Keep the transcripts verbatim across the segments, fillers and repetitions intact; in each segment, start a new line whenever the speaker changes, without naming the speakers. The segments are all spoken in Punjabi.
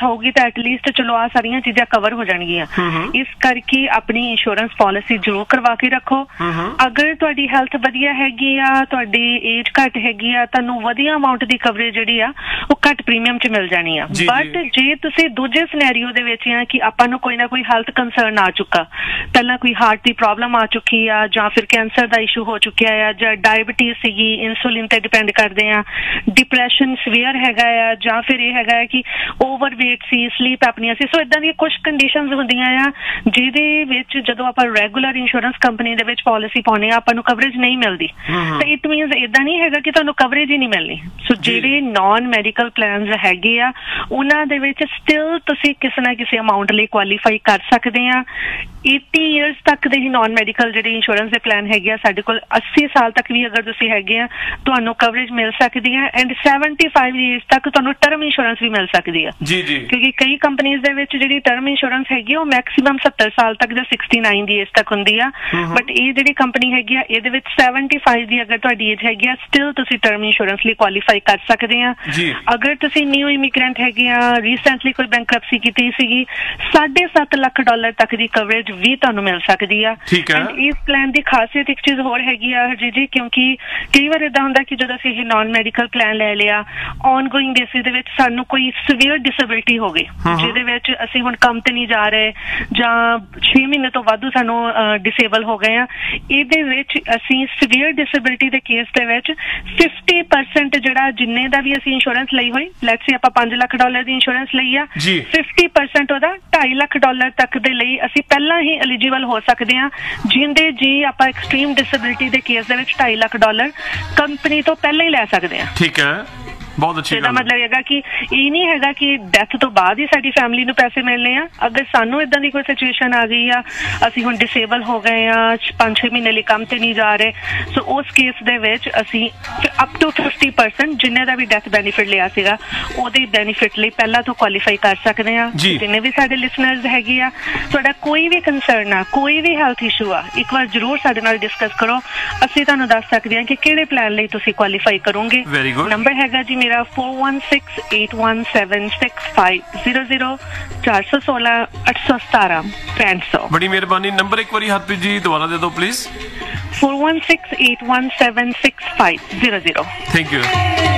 ਹੋਊਗੀ ਤਾਂ ਐਟਲੀਸਟ ਚਲੋ ਆ ਸਾਰੀਆਂ ਚੀਜ਼ਾਂ ਕਵਰ ਹੋ ਜਾਣਗੀਆਂ। ਇਸ ਕਰਕੇ ਆਪਣੀ ਇੰਸ਼ੋਰੈਂਸ ਪਾਲਿਸੀ ਜ਼ਰੂਰ ਕਰਵਾ ਕੇ ਰੱਖੋ। ਅਗਰ ਤੁਹਾਡੀ ਹੈਲਥ ਵਧੀਆ ਹੈਗੀ ਆ, ਤੁਹਾਡੀ ਏਜ ਘੱਟ ਹੈਗੀ ਆ, ਤੁਹਾਨੂੰ ਵਧੀਆ ਅਮਾਊਂਟ ਦੀ ਕਵਰੇਜ ਜਿਹੜੀ ਆ ਉਹ ਘੱਟ ਪ੍ਰੀਮੀਅਮ ਚ ਮਿਲ ਜਾਣੀ ਆ। ਬਟ ਜੇ ਤੁਸੀਂ ਦੂਜੇ ਸਿਨੈਰੀਓ ਦੇ ਵਿੱਚ ਆ ਕਿ ਆਪਾਂ ਨੂੰ ਕੋਈ ਨਾ ਕੋਈ ਹੈਲਥ ਕੰਸਰਨ ਆ ਚੁੱਕਾ, ਪਹਿਲਾਂ ਕੋਈ ਹਾਰਟ ਦੀ ਪ੍ਰੋਬਲਮ ਆ ਚੁੱਕੀ ਆ, ਜਾਂ ਫਿਰ ਕੈਂਸਰ ਦਾ ਇਸ਼ੂ ਹੋ ਚੁੱਕਿਆ ਆ, ਜਾਂ ਡਾਇਬਟੀਜ਼ ਸੀਗੀ, ਇਨਸੂਲਿਨ ਤੇ ਡਿਪੈਂਡ ਕਰਦੇ ਆ, ਡਿਪਰੈਸ਼ਨ ਸੀਵੀਅਰ ਹੈਗਾ ਆ, ਜਾਂ ਫਿਰ ਇਹ ਹੈਗਾ ਕਿ ਓਵਰਵੇਟ ਸੀ, ਸਲੀਪ ਐਪਨੀਆ ਸੀ। ਸੋ ਇਦਾਂ ਦੀਆਂ ਕੁਝ ਕੰਡੀਸ਼ਨਸ ਹੁੰਦੀਆਂ ਆ ਜਿਹਦੇ ਵਿੱਚ ਜਦੋਂ ਆਪਾਂ ਰੈਗੂਲਰ ਇੰਸ਼ੋਰੈਂਸ ਕੰਪਨੀ ਦੇ ਵਿੱਚ ਪਾਲਿਸੀ ਪਾਉਂਦੇ ਆ ਆਪਾਂ ਨੂੰ ਕਵਰੇਜ ਨਹੀਂ ਮਿਲਦੀ। ਤਾਂ ਇਟ ਮੀਨਸ ਏਦਾਂ ਨਹੀਂ ਹੈਗਾ ਕਿ ਤੁਹਾਨੂੰ ਕਵਰੇਜ ਹੀ ਨਹੀਂ ਮਿਲਣੀ। ਸੋ ਜਿਹੜੇ ਨਾਨ ਮੈਡੀਕਲ ਪਲਾਨਸ ਹੈਗੇ ਆ ਉਹਨਾਂ ਦੇ ਵਿੱਚ ਸਟਿਲ ਤੁਸੀਂ ਕਿਸੇ ਨਾ ਕਿਸੇ ਅਮਾਊਂਟ ਲਈ ਕੁਆਲੀਫਾਈ ਕਰ ਸਕਦੇ ਆ। eighty years ਤੱਕ ਦੇ ਹੀ ਨਾਨ ਮੈਡੀਕਲ ਜਿਹੜੇ ਇੰਸ਼ੋਰੈਂਸ ਦੇ ਪਲਾਨ ਹੈਗੇ ਆ ਸਾਡੇ ਕੋਲ ਅੱਸੀ ਸਾਲ ਤੱਕ ਵੀ ਅਗਰ ਤੁਸੀਂ ਹੈਗੇ ਆ ਤੁਹਾਨੂੰ ਕਵਰੇਜ ਮਿਲ ਸਕਦੀ ਹੈ। ਐਂਡ seventy-five years ਤੱਕ ਤੁਹਾਨੂੰ ਟਰਮ ਇੰਸ਼ੋਰੈਂਸ ਵੀ ਮਿਲ ਸਕਦੀ ਹੈ। ਜੀ ਜੀ ਕਿਉਂਕਿ ਕਈ ਕੰਪਨੀਆਂ ਦੇ ਵਿੱਚ ਜਿਹੜੀ ਟਰਮ ਇੰਸ਼ੋਰੈਂਸ ਹੈਗੀ ਉਹ ਮੈਕਸਿਮਮ ਸੱਤਰ ਸਾਲ ਤੱਕ ਜਾਂ sixty-nine ਦੀ ਏਜ ਤੱਕ ਹੁੰਦੀ ਆ। ਬਟ ਇਹ ਜਿਹੜੀ ਕੰਪਨੀ ਹੈਗੀ ਆ ਇਹਦੇ ਵਿੱਚ seventy-five ਦੀ ਅਗਰ ਤੁਹਾਡੀ ਏਜ ਹੈਗੀ ਆ ਸਟਿਲ ਤੁਸੀਂ ਟਰਮ ਇੰਸ਼ੋਰੈਂਸ ਲਈ ਕੁਆਲੀਫਾਈ ਕਰ ਸਕਦੇ ਆ। ਅਗਰ ਤੁਸੀਂ ਨਿਊ ਇਮੀਗ੍ਰੈਂਟ ਹੈਗੇ ਆ, ਰੀਸੈਂਟਲੀ ਕੋਈ ਬੈਂਕਰਪਸੀ ਕੀਤੀ ਸੀਗੀ, ਸਾਢੇ ਸੱਤ ਲੱਖ ਡਾਲਰ ਤੱਕ ਦੀ ਕਵਰੇਜ ਵੀ ਤੁਹਾਨੂੰ ਮਿਲ ਸਕਦੀ ਆ। ਇਸ ਪਲਾਨ ਦੀ ਖਾਸੀਅਤ ਇੱਕ ਚੀਜ਼ ਹੋਰ ਹੈਗੀ ਆ ਜੀ ਜੀ, ਕਿਉਂਕਿ ਕਈ ਵਾਰ ਏਦਾਂ ਹੁੰਦਾ ਕਿ ਜਦੋਂ ਅਸੀਂ ਇਹ ਨਾਨ ਮੈਡੀਕਲ ਪਲਾਨ ਲੈ ਲਿਆ ਔਨ ਗੋਇੰਗ ਬੇਸਿਸ ਦੇ ਵਿੱਚ ਸਾਨੂੰ ਕੋਈ ਸੀਵੀਅਰ ਡਿਸੇਬਿਲਿਟੀ ਹੋ ਗਈ ਜਿਹਦੇ ਵਿੱਚ ਅਸੀਂ ਹੁਣ ਕੰਮ ਤੇ ਨਹੀਂ ਜਾ ਰਹੇ ਜਾਂ ਛੇ ਮਹੀਨੇ ਤੋਂ ਵਾਧੂ ਸਾਨੂੰ ਡਿਸੇਬਲ ਹੋ ਗਏ ਆ, ਇਹਦੇ ਵਿੱਚ ਅਸੀਂ ਸੀਵੀਅਰ ਡਿਸੇਬਿਲਿਟੀ ਦੇ ਕੇਸ ਦੇ ਵਿੱਚ ਫਿਫਟੀ ਪਰਸੈਂਟ ਜਿਹੜਾ ਜਿੰਨੇ ਦਾ ਵੀ ਅਸੀਂ ਇੰਸ਼ੋਰੈਂਸ ਲਈ ਹੋਈ, ਲੈਟਸ ਸੇ ਆਪਾਂ ਪੰਜ ਲੱਖ ਡਾਲਰ ਦੀ ਇੰਸ਼ੋਰੈਂਸ ਲਈ ਆ, ਫਿਫਟੀ ਪਰਸੈਂਟ ਉਹਦਾ ਢਾਈ ਲੱਖ ਡਾਲਰ ਤੱਕ ਦੇ ਲਈ ਅਸੀਂ ਪਹਿਲਾਂ ਹੀ ਐਲੀਜੀਬਲ ਹੋ ਸਕਦੇ ਆ। ਜਿੰਦੇ ਜੀ ਆਪਾਂ ਐਕਸਟ੍ਰੀਮ ਡਿਸੇਬਿਲਿਟੀ ਦੇ ਕੇਸ ਦੇ ਵਿੱਚ ਢਾਈ ਲੱਖ ਡਾਲਰ ਕੰਪਨੀ ਤੋਂ ਪਹਿਲਾਂ ਹੀ ਲੈ ਸਕਦੇ ਆ। ਠੀਕ ਹੈ, ਬਹੁਤ ਅੱਛੀ ਗੱਲ। ਇਹਦਾ ਮਤਲਬ ਹੈਗਾ ਕਿ ਇਹ ਨਹੀਂ ਹੈਗਾ ਕਿ ਡੈਥ ਤੋਂ ਬਾਅਦ ਹੀ ਸਾਡੀ ਫੈਮਿਲੀ ਨੂੰ ਪੈਸੇ ਮਿਲਣੇ ਆ। ਅਗਰ ਸਾਨੂੰ ਇਦਾਂ ਦੀ ਕੋਈ ਸਿਚੁਏਸ਼ਨ ਆ ਗਈ ਆ, ਅਸੀਂ ਹੁਣ ਡਿਸੇਬਲ ਹੋ ਗਏ ਆ, ਪੰਜ ਛੇ ਮਹੀਨੇ ਲਈ ਕੰਮ ਤੇ ਨਹੀਂ ਜਾ ਰਹੇ, ਸੋ ਉਸ ਕੇਸ ਦੇ ਵਿੱਚ ਅਸੀਂ ਅਪ ਟੂ ਫਿਫਟੀ ਪਰਸੈਂਟ ਜਿੰਨੇ ਦਾ ਵੀ ਡੈਥ ਬੈਨੀਫਿਟ ਲਿਆ ਸੀਗਾ ਉਹਦੇ ਬੈਨੀਫਿਟ ਲਈ ਪਹਿਲਾਂ ਤੋਂ ਕੁਆਲੀਫਾਈ ਕਰ ਸਕਦੇ ਆ। ਜਿੰਨੇ ਵੀ ਸਾਡੇ ਲਿਸਨਰਸ ਹੈਗੇ ਆ, ਤੁਹਾਡਾ ਕੋਈ ਵੀ ਕੰਸਰਨ ਆ, ਕੋਈ ਵੀ ਹੈਲਥ ਇਸ਼ੂ ਆ, ਇੱਕ ਵਾਰ ਜ਼ਰੂਰ ਸਾਡੇ ਨਾਲ ਡਿਸਕਸ ਕਰੋ। ਅਸੀਂ ਤੁਹਾਨੂੰ ਦੱਸ ਸਕਦੇ ਹਾਂ ਕਿ ਕਿਹੜੇ ਪਲਾਨ ਲਈ ਤੁਸੀਂ ਕੁਆਲੀਫਾਈ ਕਰੋਗੇ। ਨੰਬਰ ਹੈਗਾ ਜੀ ਮੇਰਾ four one six eight one seven six five zero zero ਚਾਰ ਸੌ ਸੋਲਾਂ ਅੱਠ ਸੌ ਸਤਾਰਾਂ ਪੈਂਹਠ ਸੌ। ਬੜੀ ਮਿਹਰਬਾਨੀ। ਨੰਬਰ ਇੱਕ ਵਾਰੀ ਹਰਪ੍ਰੀਤ ਜੀ ਦੁਬਾਰਾ ਦੇ ਦਿਓ please. four one six eight one seven six five zero zero। Thank you.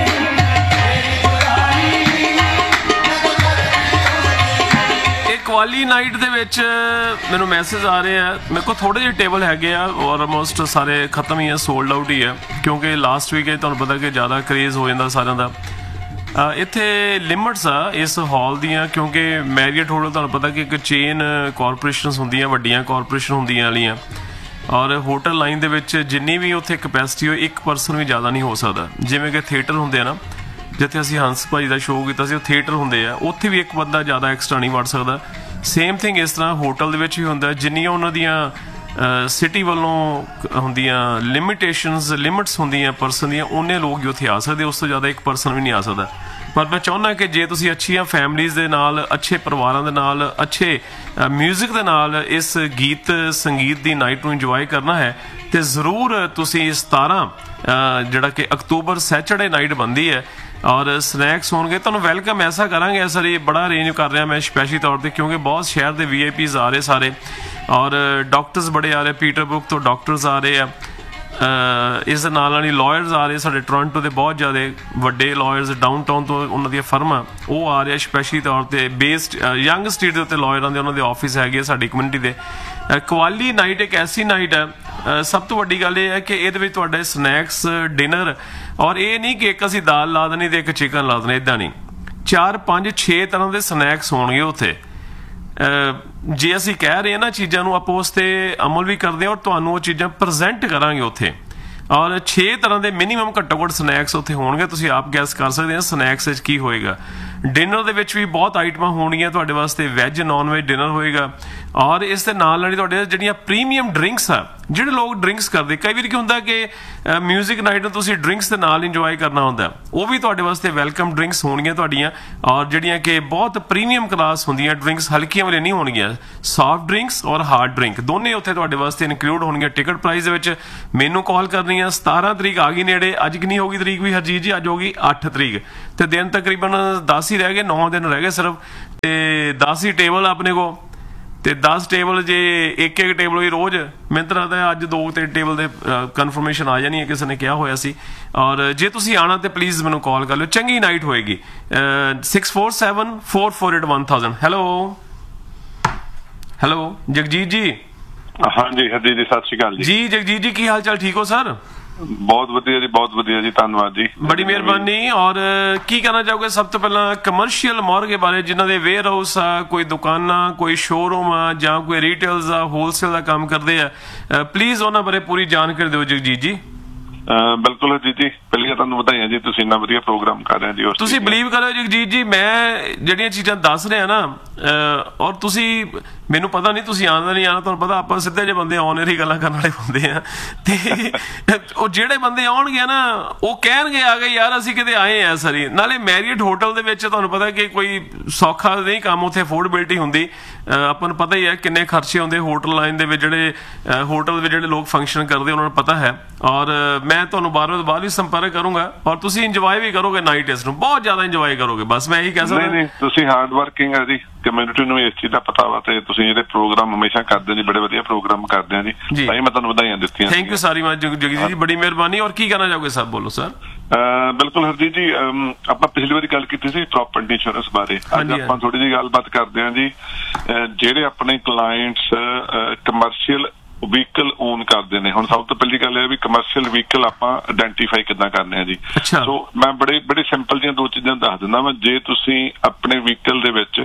Quali night ਦੇ ਵਿੱਚ ਮੈਨੂੰ ਮੈਸੇਜ ਆ ਰਹੇ ਆ, ਮੇਰੇ ਕੋਲ ਥੋੜੇ ਜਿਹੇ ਟੇਬਲ ਹੈਗੇ ਆ, ਆਲਮੋਸਟ ਸਾਰੇ ਖਤਮ ਹੀ ਆ, ਸੋਲਡ ਆਊਟ ਹੀ ਆ, ਕਿਉਂਕਿ ਲਾਸਟ ਵੀਕ ਤੁਹਾਨੂੰ ਪਤਾ ਕਿ ਜ਼ਿਆਦਾ ਕਰੇਜ਼ ਹੋ ਜਾਂਦਾ ਸਾਰਿਆਂ ਦਾ। ਇੱਥੇ ਲਿਮਿਟਸ ਆ ਇਸ ਹਾਲ ਦੀਆਂ, ਕਿਉਂਕਿ ਮੈਰੀਅਟ ਹੋਟਲ ਤੁਹਾਨੂੰ ਪਤਾ ਕਿ ਇੱਕ ਚੇਨ ਕਾਰਪੋਰੇਸ਼ਨਸ ਹੁੰਦੀਆਂ, ਵੱਡੀਆਂ ਕਾਰਪੋਰੇਸ਼ਨ ਹੁੰਦੀਆਂ ਵਾਲੀਆਂ, ਔਰ ਹੋਟਲ ਲਾਈਨ ਦੇ ਵਿੱਚ ਜਿੰਨੀ ਵੀ ਉੱਥੇ ਕਪੈਸਿਟੀ ਹੋ ਇੱਕ ਪਰਸਨ ਵੀ ਜ਼ਿਆਦਾ ਨਹੀਂ ਹੋ ਸਕਦਾ। ਜਿਵੇਂ ਕਿ ਥੀਏਟਰ ਹੁੰਦੇ ਆ ਨਾ, ਜਿੱਥੇ ਅਸੀਂ ਹੰਸ ਭਾਈ ਦਾ ਸ਼ੋਅ ਕੀਤਾ ਸੀ ਉਹ ਥੀਏਟਰ ਹੁੰਦੇ ਆ, ਉੱਥੇ ਵੀ ਇੱਕ ਬੰਦਾ ਜ਼ਿਆਦਾ ਐਕਸਟਰਾ ਨਹੀਂ ਵੜ ਸਕਦਾ। ਸੇਮ ਥਿੰਗ ਇਸ ਤਰ੍ਹਾਂ ਹੋਟਲ ਦੇ ਵਿੱਚ ਵੀ ਹੁੰਦਾ, ਜਿੰਨੀਆਂ ਉਹਨਾਂ ਦੀਆਂ ਸਿਟੀ ਵੱਲੋਂ ਹੁੰਦੀਆਂ ਲਿਮਿਟੇਸ਼ਨਸ ਲਿਮਿਟਸ ਹੁੰਦੀਆਂ ਪਰਸਨ ਦੀਆਂ, ਉਹਨੇ ਲੋਕ ਹੀ ਉੱਥੇ ਆ ਸਕਦੇ, ਉਸ ਤੋਂ ਜ਼ਿਆਦਾ ਇੱਕ ਪਰਸਨ ਵੀ ਨਹੀਂ ਆ ਸਕਦਾ। ਪਰ ਮੈਂ ਚਾਹੁੰਦਾ ਕਿ ਜੇ ਤੁਸੀਂ ਅੱਛੀਆਂ ਫੈਮਲੀਜ਼ ਦੇ ਨਾਲ, ਅੱਛੇ ਪਰਿਵਾਰਾਂ ਦੇ ਨਾਲ, ਅੱਛੇ ਮਿਊਜ਼ਿਕ ਦੇ ਨਾਲ ਇਸ ਗੀਤ ਸੰਗੀਤ ਦੀ ਨਾਈਟ ਨੂੰ ਇੰਜੋਏ ਕਰਨਾ ਹੈ ਤੇ ਜ਼ਰੂਰ ਤੁਸੀਂ ਸਤਾਰਾਂ ਜਿਹੜਾ ਕਿ ਅਕਤੂਬਰ ਸੈਚਰਡੇ ਨਾਈਟ ਬਣਦੀ ਹੈ ਔਰ ਸਨੈਕਸ ਹੋਣਗੇ। ਤੁਹਾਨੂੰ ਵੈਲਕਮ ਐਸਾ ਕਰਾਂਗੇ, ਇਸ ਵਾਰੀ ਬੜਾ ਅਰੇਂਜ ਕਰ ਰਿਹਾ ਮੈਂ ਸਪੈਸ਼ਲੀ ਤੌਰ ਤੇ, ਕਿਉਂਕਿ ਬਹੁਤ ਸ਼ਹਿਰ ਦੇ ਵੀ ਆਈ ਪੀਜ਼ ਆ ਰਹੇ ਸਾਰੇ, ਔਰ ਡਾਕਟਰਸ ਬੜੇ ਆ ਰਹੇ, ਪੀਟਰਬੁਰਗ ਤੋਂ ਡਾਕਟਰਸ ਆ ਰਹੇ ਆ, ਇਸ ਦੇ ਨਾਲ ਨਾਲ ਹੀ ਲਾਇਰਸ ਆ ਰਹੇ ਸਾਡੇ ਟੋਰਾਂਟੋ ਦੇ ਬਹੁਤ ਜ਼ਿਆਦਾ ਵੱਡੇ ਲਾਇਰਸ, ਡਾਊਨ ਟਾਊਨ ਤੋਂ ਉਹਨਾਂ ਦੀਆਂ ਫਰਮਾਂ ਉਹ ਆ ਰਹੇ ਸਪੈਸ਼ਲੀ ਤੌਰ ਤੇ, ਬੇਸਡ ਯੰਗ ਸਟਰੀਟ ਦੇ ਉੱਤੇ ਲਾਇਰਾਂ ਦੇ ਉਹਨਾਂ ਦੇ ਆਫਿਸ ਹੈਗੇ ਸਾਡੀ ਕਮਿਊਨਿਟੀ ਦੇ। ਕੁਆਲੀ ਨਾਈਟ ਇੱਕ ਐਸੀ ਨਾਈਟ ਹੈ, ਸਭ ਤੋਂ ਵੱਡੀ ਗੱਲ ਇਹ ਹੈ ਕਿ ਇਹਦੇ ਵਿੱਚ ਤੁਹਾਡੇ ਸਨੈਕਸ, ਡਿਨਰ, ਔਰ ਇਹ ਨਹੀਂ ਕਿ ਇੱਕ ਅਸੀਂ ਦਾਲ ਲਾ ਦੇਣੀ ਤੇ ਇੱਕ ਚਿਕਨ ਲਾ ਦੇਣਾ, ਇੱਦਾਂ ਨਹੀਂ, ਚਾਰ ਪੰਜ ਛੇ ਤਰ੍ਹਾਂ ਦੇ ਸਨੈਕਸ ਹੋਣਗੇ ਉੱਥੇ। ਜੇ ਅਸੀਂ ਕਹਿ ਰਹੇ ਹਾਂ ਨਾ ਚੀਜ਼ਾਂ ਨੂੰ, ਆਪਾਂ ਉਸ ਤੇ ਅਮਲ ਵੀ ਕਰਦੇ ਹਾਂ ਔਰ ਤੁਹਾਨੂੰ ਉਹ ਚੀਜ਼ਾਂ ਪ੍ਰੈਜ਼ੈਂਟ ਕਰਾਂਗੇ ਉੱਥੇ, ਔਰ ਛੇ ਤਰ੍ਹਾਂ ਦੇ ਮਿਨੀਮਮ ਘੱਟੋ ਘੱਟ ਸਨੈਕਸ ਉੱਥੇ ਹੋਣਗੇ। ਤੁਸੀਂ ਆਪ ਗੈਸ ਕਰ ਸਕਦੇ ਹੋ ਸਨੈਕਸ ਵਿੱਚ ਕੀ ਹੋਏਗਾ। ਡਿਨਰ ਦੇ ਵਿੱਚ ਵੀ ਬਹੁਤ ਆਈਟਮਾਂ ਹੋਣਗੀਆਂ ਤੁਹਾਡੇ ਵਾਸਤੇ, ਵੈਜ ਨੋਨ ਵੈਜ ਡਿਨਰ ਹੋਏਗਾ, ਔਰ ਇਸ ਦੇ ਨਾਲ ਨਾਲ ਤੁਹਾਡੇ ਜਿਹੜੀਆਂ ਪ੍ਰੀਮੀਅਮ ਡਰਿੰਕਸ ਆ
ਜਿਹੜੇ ਲੋਕ ਡਰਿੰਕਸ ਕਰਦੇ, ਕਈ ਵਾਰ ਕੀ ਹੁੰਦਾ ਕਿ ਮਿਊਜ਼ਿਕ ਨਾਈਟ ਨੂੰ ਤੁਸੀਂ ਡਰਿੰਕਸ ਦੇ ਨਾਲ ਇੰਜੋਏ ਕਰਨਾ ਹੁੰਦਾ, ਉਹ ਵੀ ਤੁਹਾਡੇ ਵਾਸਤੇ ਵੈਲਕਮ ਡਰਿੰਕਸ ਹੋਣਗੀਆਂ ਤੁਹਾਡੀਆਂ, ਔਰ ਜਿਹੜੀਆਂ ਕਿ ਬਹੁਤ ਪ੍ਰੀਮੀਅਮ ਕਲਾਸ ਹੁੰਦੀਆਂ ਡਰਿੰਕਸ, ਹਲਕੀਆਂ ਵਾਲੀਆਂ ਨਹੀਂ ਹੋਣਗੀਆਂ। ਸੌਫਟ ਡਰਿੰਕਸ ਔਰ ਹਾਰਡ ਡਰਿੰਕ ਦੋਨੇ ਉੱਥੇ ਤੁਹਾਡੇ ਵਾਸਤੇ ਇਨਕਲੂਡ ਹੋਣਗੀਆਂ ਟਿਕਟ ਪ੍ਰਾਈਸ ਦੇ ਵਿੱਚ। ਮੈਨੂੰ ਕਾਲ ਕਰਨੀ ਆ। ਸਤਾਰਾਂ ਤਰੀਕ ਆ ਗਈ ਨੇੜੇ, ਅੱਜ ਕਿੰਨੀ ਹੋ ਗਈ ਤਰੀਕ ਵੀ ਹਰਜੀਤ ਜੀ? ਅੱਜ ਹੋ ਗਈ ਅੱਠ ਤਰੀਕ, ਤੇ ਦਿਨ ਤਕਰੀਬਨ ਦਸ ਹੀ ਰਹਿ ਗਏ, ਨੌ ਦਿਨ ਰਹਿ ਗਏ ਸਿਰਫ, ਤੇ ਦਸ ਹੀ ਟੇਬਲ ਆਪਣੇ ਕੋਲ, ਤੇ ਦਸ ਟੇਬਲ ਜੇ ਇੱਕ ਇੱਕ ਟੇਬਲ ਹੋਈ ਰੋਜ਼, ਮੈਨੂੰ ਤਾਂ ਲੱਗਦਾ ਅੱਜ ਦੋ ਤੇ ਟੇਬਲ ਦੇ ਕਨਫਰਮੇਸ਼ਨ ਆ ਜਾਣੀ ਹੈ, ਕਿਸੇ ਨੇ ਕਿਹਾ ਹੋਇਆ ਸੀ। ਔਰ ਜੇ ਤੁਸੀਂ ਆਉਣਾ ਤੇ ਪਲੀਜ਼ ਮੈਨੂੰ ਕਾਲ ਕਰ ਲਿਓ, ਚੰਗੀ ਨਾਈਟ ਹੋਏਗੀ। Six four seven four four eight one thousand. Hello hello Jagjit ਜੀ।
ਹਾਂਜੀ ਹਰਜੀਤ ਜੀ, ਸਤਿ ਸ਼੍ਰੀ ਅਕਾਲ ਜੀ।
ਜੀ ਜਗਜੀਤ ਜੀ, ਕੀ ਹਾਲ ਚਾਲ? ਠੀਕ ਹੋ ਸਰ?
ਬਹੁਤ ਵਧੀਆ ਜੀ, ਬਹੁਤ ਵਧੀਆ ਜੀ, ਧੰਨਵਾਦ ਜੀ,
ਬੜੀ ਮਿਹਰਬਾਨੀ। ਔਰ ਕੀ ਕਹਿਣਾ ਚਾਹੋਗੇ ਸਭ ਤੋਂ ਪਹਿਲਾਂ ਕਮਰਸ਼ੀਅਲ ਮੋਰਗੇ ਬਾਰੇ, ਜਿਨ੍ਹਾਂ ਦੇ ਵੇਅਰ ਹਾਊਸ ਆ, ਕੋਈ ਦੁਕਾਨਾਂ, ਕੋਈ ਸ਼ੋਰੂਮ ਆ, ਜਾਂ ਕੋਈ ਰੀਟੇਲਸ ਆ, ਹੋਲਸੇਲ ਦਾ ਕੰਮ ਕਰਦੇ ਆ, ਪਲੀਜ਼ ਉਹਨਾਂ ਬਾਰੇ ਪੂਰੀ ਜਾਣਕਾਰੀ ਦਿਓ ਜਗਜੀਤ ਜੀ।
ਬਿਲਕੁਲ ਹਰਜੀਤ ਜੀ, ਪਹਿਲੀਆਂ ਤੁਹਾਨੂੰ ਵਧਾਈਆਂ ਜੀ, ਤੁਸੀਂ ਇੰਨਾ ਵਧੀਆ ਪ੍ਰੋਗਰਾਮ ਕਰ ਰਹੇ ਜੀ।
ਤੁਸੀਂ ਬਿਲੀਵ ਕਰੋ ਜਗਜੀਤ ਜੀ, ਮੈਂ ਜਿਹੜੀਆਂ ਚੀਜ਼ਾਂ ਦੱਸ ਰਿਹਾ ਨਾ, ਔਰ ਤੁਸੀਂ, ਮੈਨੂੰ ਪਤਾ ਨਹੀਂ ਤੁਸੀਂ ਆਉਣਾ ਨਹੀਂ ਆਉਣਾ, ਤੁਹਾਨੂੰ ਪਤਾ ਆਪਾਂ ਸਿੱਧੇ ਜਿਹੇ ਬੰਦੇ ਆਨ ਏਅਰ ਹੀ ਗੱਲਾਂ ਕਰਨ ਵਾਲੇ ਹੁੰਦੇ ਆ, ਤੇ ਉਹ ਜਿਹੜੇ ਬੰਦੇ ਆਉਣਗੇ ਨਾ ਉਹ ਕਹਿਣਗੇ ਆ ਗਏ ਯਾਰ ਅਸੀਂ ਕਿਤੇ ਆਏ ਆ ਸਰੀ। ਨਾਲੇ ਮੈਰੀਅਟ ਹੋਟਲ ਦੇ ਵਿੱਚ ਤੁਹਾਨੂੰ ਪਤਾ ਕਿ ਕੋਈ ਸੌਖਾ ਨਹੀਂ ਕੰਮ, ਉੱਥੇ ਅਫੋਰਡੇਬਿਲਟੀ ਹੁੰਦੀ, ਆਪਾਂ ਨੂੰ ਪਤਾ ਹੀ ਹੈ ਕਿੰਨੇ ਖਰਚੇ ਹੁੰਦੇ ਹੋਟਲ ਲਾਈਨ ਦੇ ਵਿੱਚ, ਜਿਹੜੇ ਹੋਟਲ ਵਿੱਚ ਜਿਹੜੇ ਲੋਕ ਫੰਕਸ਼ਨ ਕਰਦੇ ਉਹਨਾਂ ਨੂੰ ਪਤਾ ਹੈ। ਔਰ ਮੈਂ ਤੁਹਾਨੂੰ ਬਾਰ ਬਾਰ ਬਾਅਦ ਵੀ ਸੰਪਰਕ ਕਰੂੰਗਾ, ਔਰ ਤੁਸੀਂ ਇੰਜੋਏ ਵੀ ਕਰੋਗੇ ਨਾਈਟ ਇਸ ਨੂੰ, ਬਹੁਤ ਜ਼ਿਆਦਾ ਇੰਜੋਏ ਕਰੋਗੇ। ਬਸ ਮੈਂ ਇਹੀ ਕਹਿ ਸਕਦਾ।
ਨਹੀਂ, ਤੁਸੀਂ ਹਾਰਡ ਵਰਕਿੰਗ ਹੈ ਜੀ, ਕਮਿਊਨਿਟੀ ਨੂੰ ਇਸ ਚੀਜ਼ ਦਾ ਪਤਾ ਵਾ, ਤੇ ਤੁਸੀਂ ਜਿਹੜੇ ਪ੍ਰੋਗਰਾਮ ਹਮੇਸ਼ਾ ਕਰਦੇ ਜੀ, ਬੜੇ ਵਧੀਆ ਪ੍ਰੋਗਰਾਮ ਕਰਦੇ ਆ ਜੀ, ਤਾਂ ਹੀ ਮੈਂ ਤੁਹਾਨੂੰ ਵਧਾਈਆਂ ਦਿੱਤੀਆਂ।
Thank you sorry much Jagjit ਜੀ, ਬੜੀ ਮਿਹਰਬਾਨੀ। ਔਰ ਕੀ ਕਹਿਣਾ ਚਾਹੋਗੇ ਸਰ? ਬੋਲੋ ਸਰ।
ਬਿਲਕੁਲ ਹਰਜੀਤ ਜੀ, ਆਪਾਂ ਪਿਛਲੀ ਵਾਰੀ ਗੱਲ ਕੀਤੀ ਸੀ ਪ੍ਰੋਪਰਟੀ ਇੰਸ਼ੋਰੈਂਸ ਬਾਰੇ, ਅੱਜ ਆਪਾਂ ਥੋੜੀ ਜਿਹੀ ਗੱਲਬਾਤ ਕਰਦੇ ਹਾਂ ਜੀ। ਜਿਹੜੇ ਆਪਣੇ ਕਲਾਇੰਟਸ ਕਮਰਸ਼ੀਅਲ ਵਹੀਕਲ ਓਨ ਕਰਦੇ ਨੇ, ਹੁਣ ਸਭ ਤੋਂ ਪਹਿਲੀ ਗੱਲ ਇਹ ਵੀ ਕਮਰਸ਼ੀਅਲ ਵਹੀਕਲ ਆਪਾਂ ਆਇਡੈਂਟੀਫਾਈ ਕਿੱਦਾਂ ਕਰਨੇ ਆ ਜੀ। ਸੋ ਮੈਂ ਬੜੇ ਬੜੇ ਸਿੰਪਲ ਜਿਹੀਆਂ ਦੋ ਚੀਜ਼ਾਂ ਦੱਸ ਦਿੰਦਾ ਵਾ। ਜੇ ਤੁਸੀਂ ਆਪਣੇ ਵਹੀਕਲ ਦੇ ਵਿੱਚ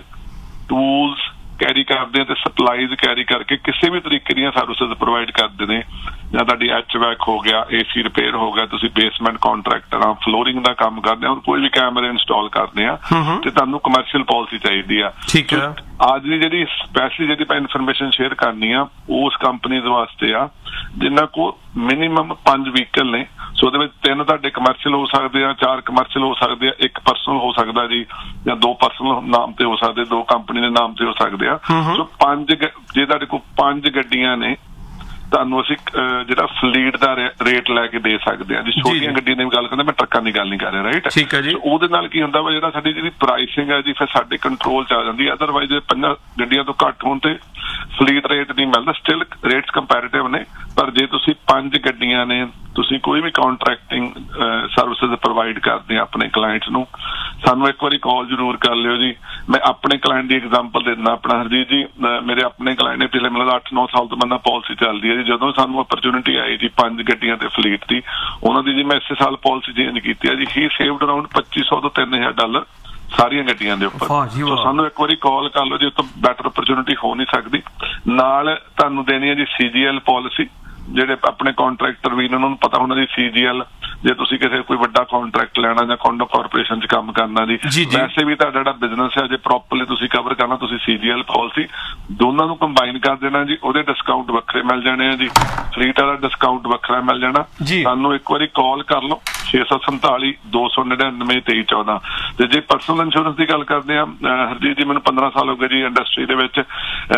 ਟੂਲਸ ਕੈਰੀ ਕਰਦੇ ਆ ਤੇ ਸਪਲਾਈਜ਼ ਕੈਰੀ ਕਰਕੇ ਕਿਸੇ ਵੀ ਤਰੀਕੇ ਦੀਆਂ ਸਰਵਿਸਿਜ਼ ਪ੍ਰੋਵਾਈਡ ਕਰਦੇ ਨੇ, ਜਾਂ ਤੁਹਾਡੀ ਐਚ ਵੈਕ ਹੋ ਗਿਆ, ਏਸੀ ਰਿਪੇਅਰ ਹੋ ਗਿਆ, ਤੁਸੀਂ ਬੇਸਮੈਂਟ ਕਾਂਟਰੈਕਟਰ ਆ, ਫਲੋਰਿੰਗ ਦਾ ਕੰਮ ਕਰਦੇ ਆ, ਕੋਈ ਵੀ ਕੈਮਰੇ ਇੰਸਟਾਲ ਕਰਦੇ ਆ, ਤੇ ਤੁਹਾਨੂੰ ਕਮਰਸ਼ੀਅਲ ਪਾਲਿਸੀ ਚਾਹੀਦੀ ਆ। ਠੀਕ ਹੈ। ਅੱਜ ਦੀ ਜਿਹੜੀ ਸਪੈਸ਼ਲੀ ਜਿਹੜੀ ਆਪਾਂ ਇਨਫੋਰਮੇਸ਼ਨ ਸ਼ੇਅਰ ਕਰਨੀ ਆ ਉਸ ਕੰਪਨੀਜ਼ ਵਾਸਤੇ ਆ ਜਿਨ੍ਹਾਂ ਕੋਲ ਮਿਨੀਮਮ ਪੰਜ ਵਹੀਕਲ ਨੇ। ਸੋ ਉਹਦੇ ਵਿੱਚ ਤਿੰਨ ਤੁਹਾਡੇ ਕਮਰਸ਼ੀਅਲ ਹੋ ਸਕਦੇ ਆ, ਚਾਰ ਕਮਰਸ਼ੀਅਲ ਹੋ ਸਕਦੇ ਆ, ਇੱਕ ਪਰਸਨਲ ਹੋ ਸਕਦਾ ਜੀ, ਜਾਂ ਦੋ ਪਰਸਨਲ ਨਾਮ ਤੇ ਹੋ ਸਕਦੇ, ਦੋ ਕੰਪਨੀ ਦੇ ਨਾਮ ਤੇ ਹੋ ਸਕਦੇ ਆ। ਸੋ ਪੰਜ, ਜੇ ਤੁਹਾਡੇ ਕੋਲ ਪੰਜ ਗੱਡੀਆਂ ਨੇ, ਤੁਹਾਨੂੰ ਅਸੀਂ ਜਿਹੜਾ ਫਲੀਟ ਦਾ ਰੇਟ ਲੈ ਕੇ ਦੇ ਸਕਦੇ ਆ ਜੀ। ਛੋਟੀਆਂ ਗੱਡੀਆਂ ਦੀ ਗੱਲ ਕਰਦੇ, ਮੈਂ ਟਰੱਕਾਂ ਦੀ ਗੱਲ ਨਹੀਂ ਕਰ ਰਿਹਾ, ਰਾਈਟ? ਠੀਕ ਹੈ ਜੀ। ਉਹਦੇ ਨਾਲ ਕੀ ਹੁੰਦਾ ਵਾ, ਜਿਹੜਾ ਸਾਡੀ ਜਿਹੜੀ ਪ੍ਰਾਈਸਿੰਗ ਹੈ ਜੀ ਫਿਰ ਸਾਡੇ ਕੰਟਰੋਲ ਚ ਆ ਜਾਂਦੀ ਹੈ। ਅਦਰਵਾਈਜ਼ ਪੰਜਾਂ ਗੱਡੀਆਂ ਤੋਂ ਘੱਟ ਹੋਣ ਤੇ ਫਲੀਟ ਰੇਟ ਨਹੀਂ ਮਿਲਦਾ। ਸਟਿਲ ਰੇਟਸ ਕੰਪੈਰੀਟਿਵ ਨੇ, ਪਰ ਜੇ ਤੁਸੀਂ ਪੰਜ ਗੱਡੀਆਂ ਨੇ, ਤੁਸੀਂ ਕੋਈ ਵੀ ਕਾਂਟਰੈਕਟਿੰਗ ਸਰਵਿਸਿਜ਼ ਪ੍ਰੋਵਾਈਡ ਕਰਦੇ ਆ ਆਪਣੇ ਕਲਾਇੰਟਸ ਨੂੰ, ਸਾਨੂੰ ਇੱਕ ਵਾਰੀ ਕਾਲ ਜ਼ਰੂਰ ਕਰ ਲਿਓ ਜੀ। ਮੈਂ ਆਪਣੇ ਕਲਾਇੰਟ ਦੀ ਐਗਜ਼ਾਮਪਲ ਦੇ ਦਿੰਦਾ ਆਪਣਾ। ਹਰਜੀਤ ਜੀ, ਮੇਰੇ ਆਪਣੇ ਕਲਾਇੰਟ ਨੇ ਪਿਛਲੇ ਮਤਲਬ ਅੱਠ ਨੌ ਸਾਲ ਤੋਂ ਬੰਦਾ ਪਾਲਿਸੀ ਚੱਲਦੀ ਹੈ ਜੀ। ਜਦੋਂ ਸਾਨੂੰ ਅਪਰਚੁਨਿਟੀ ਆਈ ਜੀ ਪੰਜ ਗੱਡੀਆਂ ਤੇ ਫਲੀਟ ਦੀ, ਉਹਨਾਂ ਦੀ ਜੀ ਮੈਂ ਇਸੇ ਸਾਲ ਪਾਲਿਸੀ ਚੇਂਜ ਕੀਤੀ ਹੈ ਜੀ। ਹੀ ਸੇਵਡ ਅਰਾਊਂਡ ਪੱਚੀ ਸੌ ਤੋਂ ਤਿੰਨ ਹਜ਼ਾਰ ਡਾਲਰ ਸਾਰੀਆਂ ਗੱਡੀਆਂ ਦੇ ਉੱਪਰ। ਸੋ ਸਾਨੂੰ ਇੱਕ ਵਾਰੀ ਕਾਲ ਕਰ ਲਓ ਜੀ, ਉਸ ਤੋਂ ਬੈਟਰ ਅਪਰਚੁਨਿਟੀ ਹੋ ਨਹੀਂ ਸਕਦੀ। ਨਾਲ ਤੁਹਾਨੂੰ ਦੇਣੀ ਹੈ ਜੀ ਸੀ ਜੀ ਐਲ ਪਾਲਿਸੀ। ਜਿਹੜੇ ਆਪਣੇ ਕਾਂਟਰੈਕਟਰ ਵੀ ਉਹਨਾਂ ਨੂੰ ਪਤਾ ਹੋਣਾ ਜੀ ਸੀ ਜੀ ਐਲ, ਜੇ ਤੁਸੀਂ ਕਿਸੇ ਕੋਈ ਵੱਡਾ ਕਾਂਟਰੈਕਟ ਲੈਣਾ ਜਾਂ ਕਾਂਡੋ ਕਾਰਪੋਰੇਸ਼ਨ ਚ ਕੰਮ ਕਰਨਾ ਜੀ, ਵੈਸੇ ਵੀ ਤੁਹਾਡਾ ਜਿਹੜਾ ਬਿਜ਼ਨਸ ਹੈ ਜੇ ਪ੍ਰੋਪਰਲੀ ਤੁਸੀਂ ਕਵਰ ਕਰਨਾ, ਤੁਸੀਂ ਸੀ ਜੀ ਐਲ ਪਾਲਿਸੀ ਦੋਨਾਂ ਨੂੰ ਕੰਬਾਈਨ ਕਰ ਦੇਣਾ ਜੀ। ਉਹਦੇ ਡਿਸਕਾਊਂਟ ਵੱਖਰੇ ਮਿਲ ਜਾਣੇ ਆ ਜੀ, ਫਲੀਟ ਵਾਲਾ ਡਿਸਕਾਊਂਟ ਵੱਖਰਾ ਮਿਲ ਜਾਣਾ। ਸਾਨੂੰ ਇੱਕ ਵਾਰੀ ਕਾਲ ਕਰ ਲਓ, ਛੇ ਸੌ ਸੰਤਾਲੀ ਦੋ ਸੌ ਨੜਿਨਵੇਂ ਤੇਈ ਚੌਦਾਂ। ਤੇ ਜੇ ਪਰਸਨਲ ਇੰਸ਼ੋਰੈਂਸ ਦੀ ਗੱਲ ਕਰਦੇ ਆ ਹਰਜੀਤ ਜੀ, ਮੈਨੂੰ ਪੰਦਰਾਂ ਸਾਲ ਹੋ ਗਏ ਜੀ ਇੰਡਸਟਰੀ ਦੇ ਵਿੱਚ।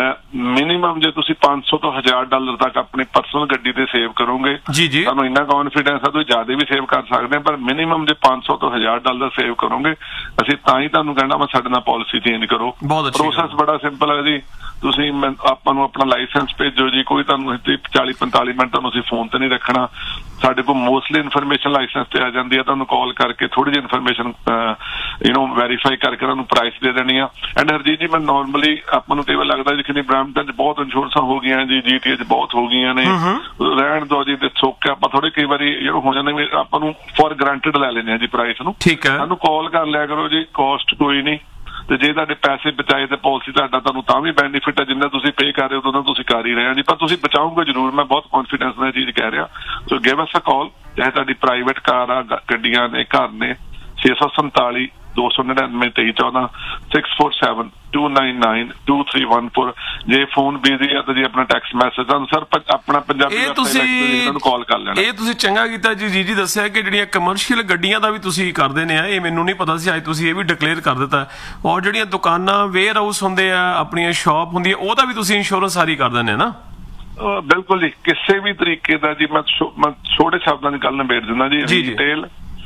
ਮਿਨੀਮਮ ਜੇ ਤੁਸੀਂ ਪੰਜ ਸੌ ਤੋਂ ਹਜ਼ਾਰ ਡਾਲਰ ਤੱਕ ਆਪਣੀ ਪਰਸਨਲ ਗੱਡੀ ਤੇ ਸੇਵ ਕਰੋਗੇ, ਤੁਹਾਨੂੰ ਇੰਨਾ ਕੌਨਫੀਡੈਂਸ ਆ ਤੁਸੀਂ ਜ਼ਿਆਦਾ ਵੀ ਸੇਵ ਕਰ ਸਕਦੇ ਆ, ਪਰ ਮਿਨੀਮਮ ਜੇ ਪੰਜ ਸੌ ਤੋਂ ਹਜ਼ਾਰ ਡਾਲਰ ਸੇਵ ਕਰੋਗੇ, ਅਸੀਂ ਤਾਂ ਹੀ ਤੁਹਾਨੂੰ ਕਹਿਣਾ ਵਾ ਸਾਡੇ ਨਾਲ ਪਾਲਿਸੀ ਚੇਂਜ ਕਰੋ। ਪ੍ਰੋਸੈਸ ਬੜਾ ਸਿੰਪਲ ਹੈ ਜੀ। ਤੁਸੀਂ ਆਪਾਂ ਨੂੰ ਆਪਣਾ ਲਾਇਸੈਂਸ ਭੇਜੋ ਜੀ, ਕੋਈ ਤੁਹਾਨੂੰ ਚਾਲੀ ਪੰਤਾਲੀ ਮਿੰਟ ਤੁਹਾਨੂੰ ਅਸੀਂ ਫੋਨ ਤੇ ਨਹੀਂ ਰੱਖਣਾ। ਸਾਡੇ ਕੋਲ ਮੋਸਟਲੀ ਇਨਫੋਰਮੇਸ਼ਨ ਲਾਇਸੈਂਸ ਤੇ ਆ ਜਾਂਦੀ ਹੈ, ਤੁਹਾਨੂੰ ਕਾਲ ਕਰਕੇ ਥੋੜੀ ਜਿਹੀ ਇਨਫੋਰਮੇਸ਼ਨ ਯੂ ਨੋ ਵੈਰੀਫਾਈ ਕਰਕੇ ਤੁਹਾਨੂੰ ਪ੍ਰਾਈਸ ਦੇ ਦੇਣੀ ਆ। ਐਂਡ ਹਰਜੀਤ ਜੀ, ਮੈਂ ਨੋਰਮਲੀ ਆਪਾਂ ਨੂੰ ਕਈ ਵਾਰ ਲੱਗਦਾ ਜੀ ਕਿ ਬ੍ਰੈਂਪਟਨ ਚ ਬਹੁਤ ਇੰਸ਼ੋਰੈਂਸਾਂ ਹੋ ਗਈਆਂ ਜੀ, ਜੀ ਟੀ ਏ ਚ ਬਹੁਤ ਹੋ ਗਈਆਂ ਨੇ, ਰਹਿਣ ਦੋ ਜੀ ਤੇ ਸੋਕੇ ਆਪਾਂ ਥੋੜੇ ਕਈ ਵਾਰੀ ਜਿਹੜਾ ਹੋ ਜਾਂਦੇ ਆਪਾਂ ਨੂੰ ਫੋਰ ਗਰੰਟਡ ਲੈ ਲੈਂਦੇ ਆ ਜੀ ਪ੍ਰਾਈਸ ਨੂੰ। ਠੀਕ ਹੈ, ਸਾਨੂੰ ਕਾਲ ਕਰ ਲਿਆ ਕਰੋ ਜੀ, ਕੋਸਟ ਕੋਈ ਨਹੀਂ। ਤੇ ਜੇ ਤੁਹਾਡੇ ਪੈਸੇ ਬਚਾਏ ਤੇ ਪਾਲਿਸੀ ਤੁਹਾਡਾ ਤੁਹਾਨੂੰ ਤਾਂ ਵੀ ਬੈਨੀਫਿਟ ਹੈ, ਜਿੰਨਾ ਤੁਸੀਂ ਪੇ ਕਰ ਰਹੇ ਹੋ ਉਦੋਂ ਤੁਸੀਂ ਕਰ ਹੀ ਰਹੇ ਹੋ ਜੀ, ਪਰ ਤੁਸੀਂ ਬਚਾਓਗੇ ਜ਼ਰੂਰ। ਮੈਂ ਬਹੁਤ ਕੌਨਫੀਡੈਂਸ ਨਾਲ ਇਹ ਚੀਜ਼ ਕਹਿ ਰਿਹਾ। ਸੋ ਗਿਵ ਅਸ ਅ ਕਾਲ, ਚਾਹੇ ਤੁਹਾਡੀ ਪ੍ਰਾਈਵੇਟ ਕਾਰ ਆ, ਗੱਡੀਆਂ ਨੇ, ਘਰ ਨੇ, ਛੇ ਸੌ ਸੰਤਾਲੀ ਦੋ ਸੌ ਨੜਿਨਵੇਂ ਤੇਈ ਚੌਦਾਂ six four seven to nine nine two three one four. ਜੇ ਫੋਨ ਬਿਜ਼ੀ ਆ ਤਾਂ ਜੀ ਆਪਣਾ ਟੈਕਸਟ ਮੈਸੇਜ ਤੁਹਾਨੂੰ ਸਰ ਆਪਣਾ ਪੰਜਾਬੀ ਇਹਨਾਂ ਨੂੰ ਕਾਲ ਕਰ ਲੈਣਾ।
ਇਹ ਤੁਸੀਂ ਚੰਗਾ ਕੀਤਾ ਜੀ ਜੀ ਜੀ ਦੱਸਿਆ ਕਿ ਜਿਹੜੀਆਂ ਕਮਰਸ਼ੀਅਲ ਗੱਡੀਆਂ ਦਾ ਵੀ ਤੁਸੀਂ ਕਰਦੇ ਨੇ ਆ, ਇਹ ਮੈਨੂੰ ਨਹੀਂ ਪਤਾ ਸੀ, ਅੱਜ ਤੁਸੀਂ ਇਹ ਵੀ ਡਿਕਲੇਅਰ ਕਰ ਦਿੱਤਾ। ਔਰ ਜਿਹੜੀਆਂ ਦੁਕਾਨਾਂ ਵੇਅਰ ਹਾਊਸ ਹੁੰਦੇ ਆ, ਆਪਣੀਆਂ ਸ਼ਾਪ ਹੁੰਦੀ ਹੈ, ਉਹਦਾ ਵੀ ਤੁਸੀਂ ਇੰਸ਼ੋਰੈਂਸ ਸਾਰੀ ਕਰ ਦਿੰਦੇ ਨਾ?
ਬਿਲਕੁਲ ਜੀ, ਕਿਸੇ ਵੀ ਤਰੀਕੇ ਦਾ ਜੀ। ਮੈਂ ਛੋਟੇ ਸ਼ਬਦਾਂ ਦੀ ਗੱਲ ਨਿਬੇੜ ਦਿੰਦਾ ਜੀ। ਰੀਟੇਲ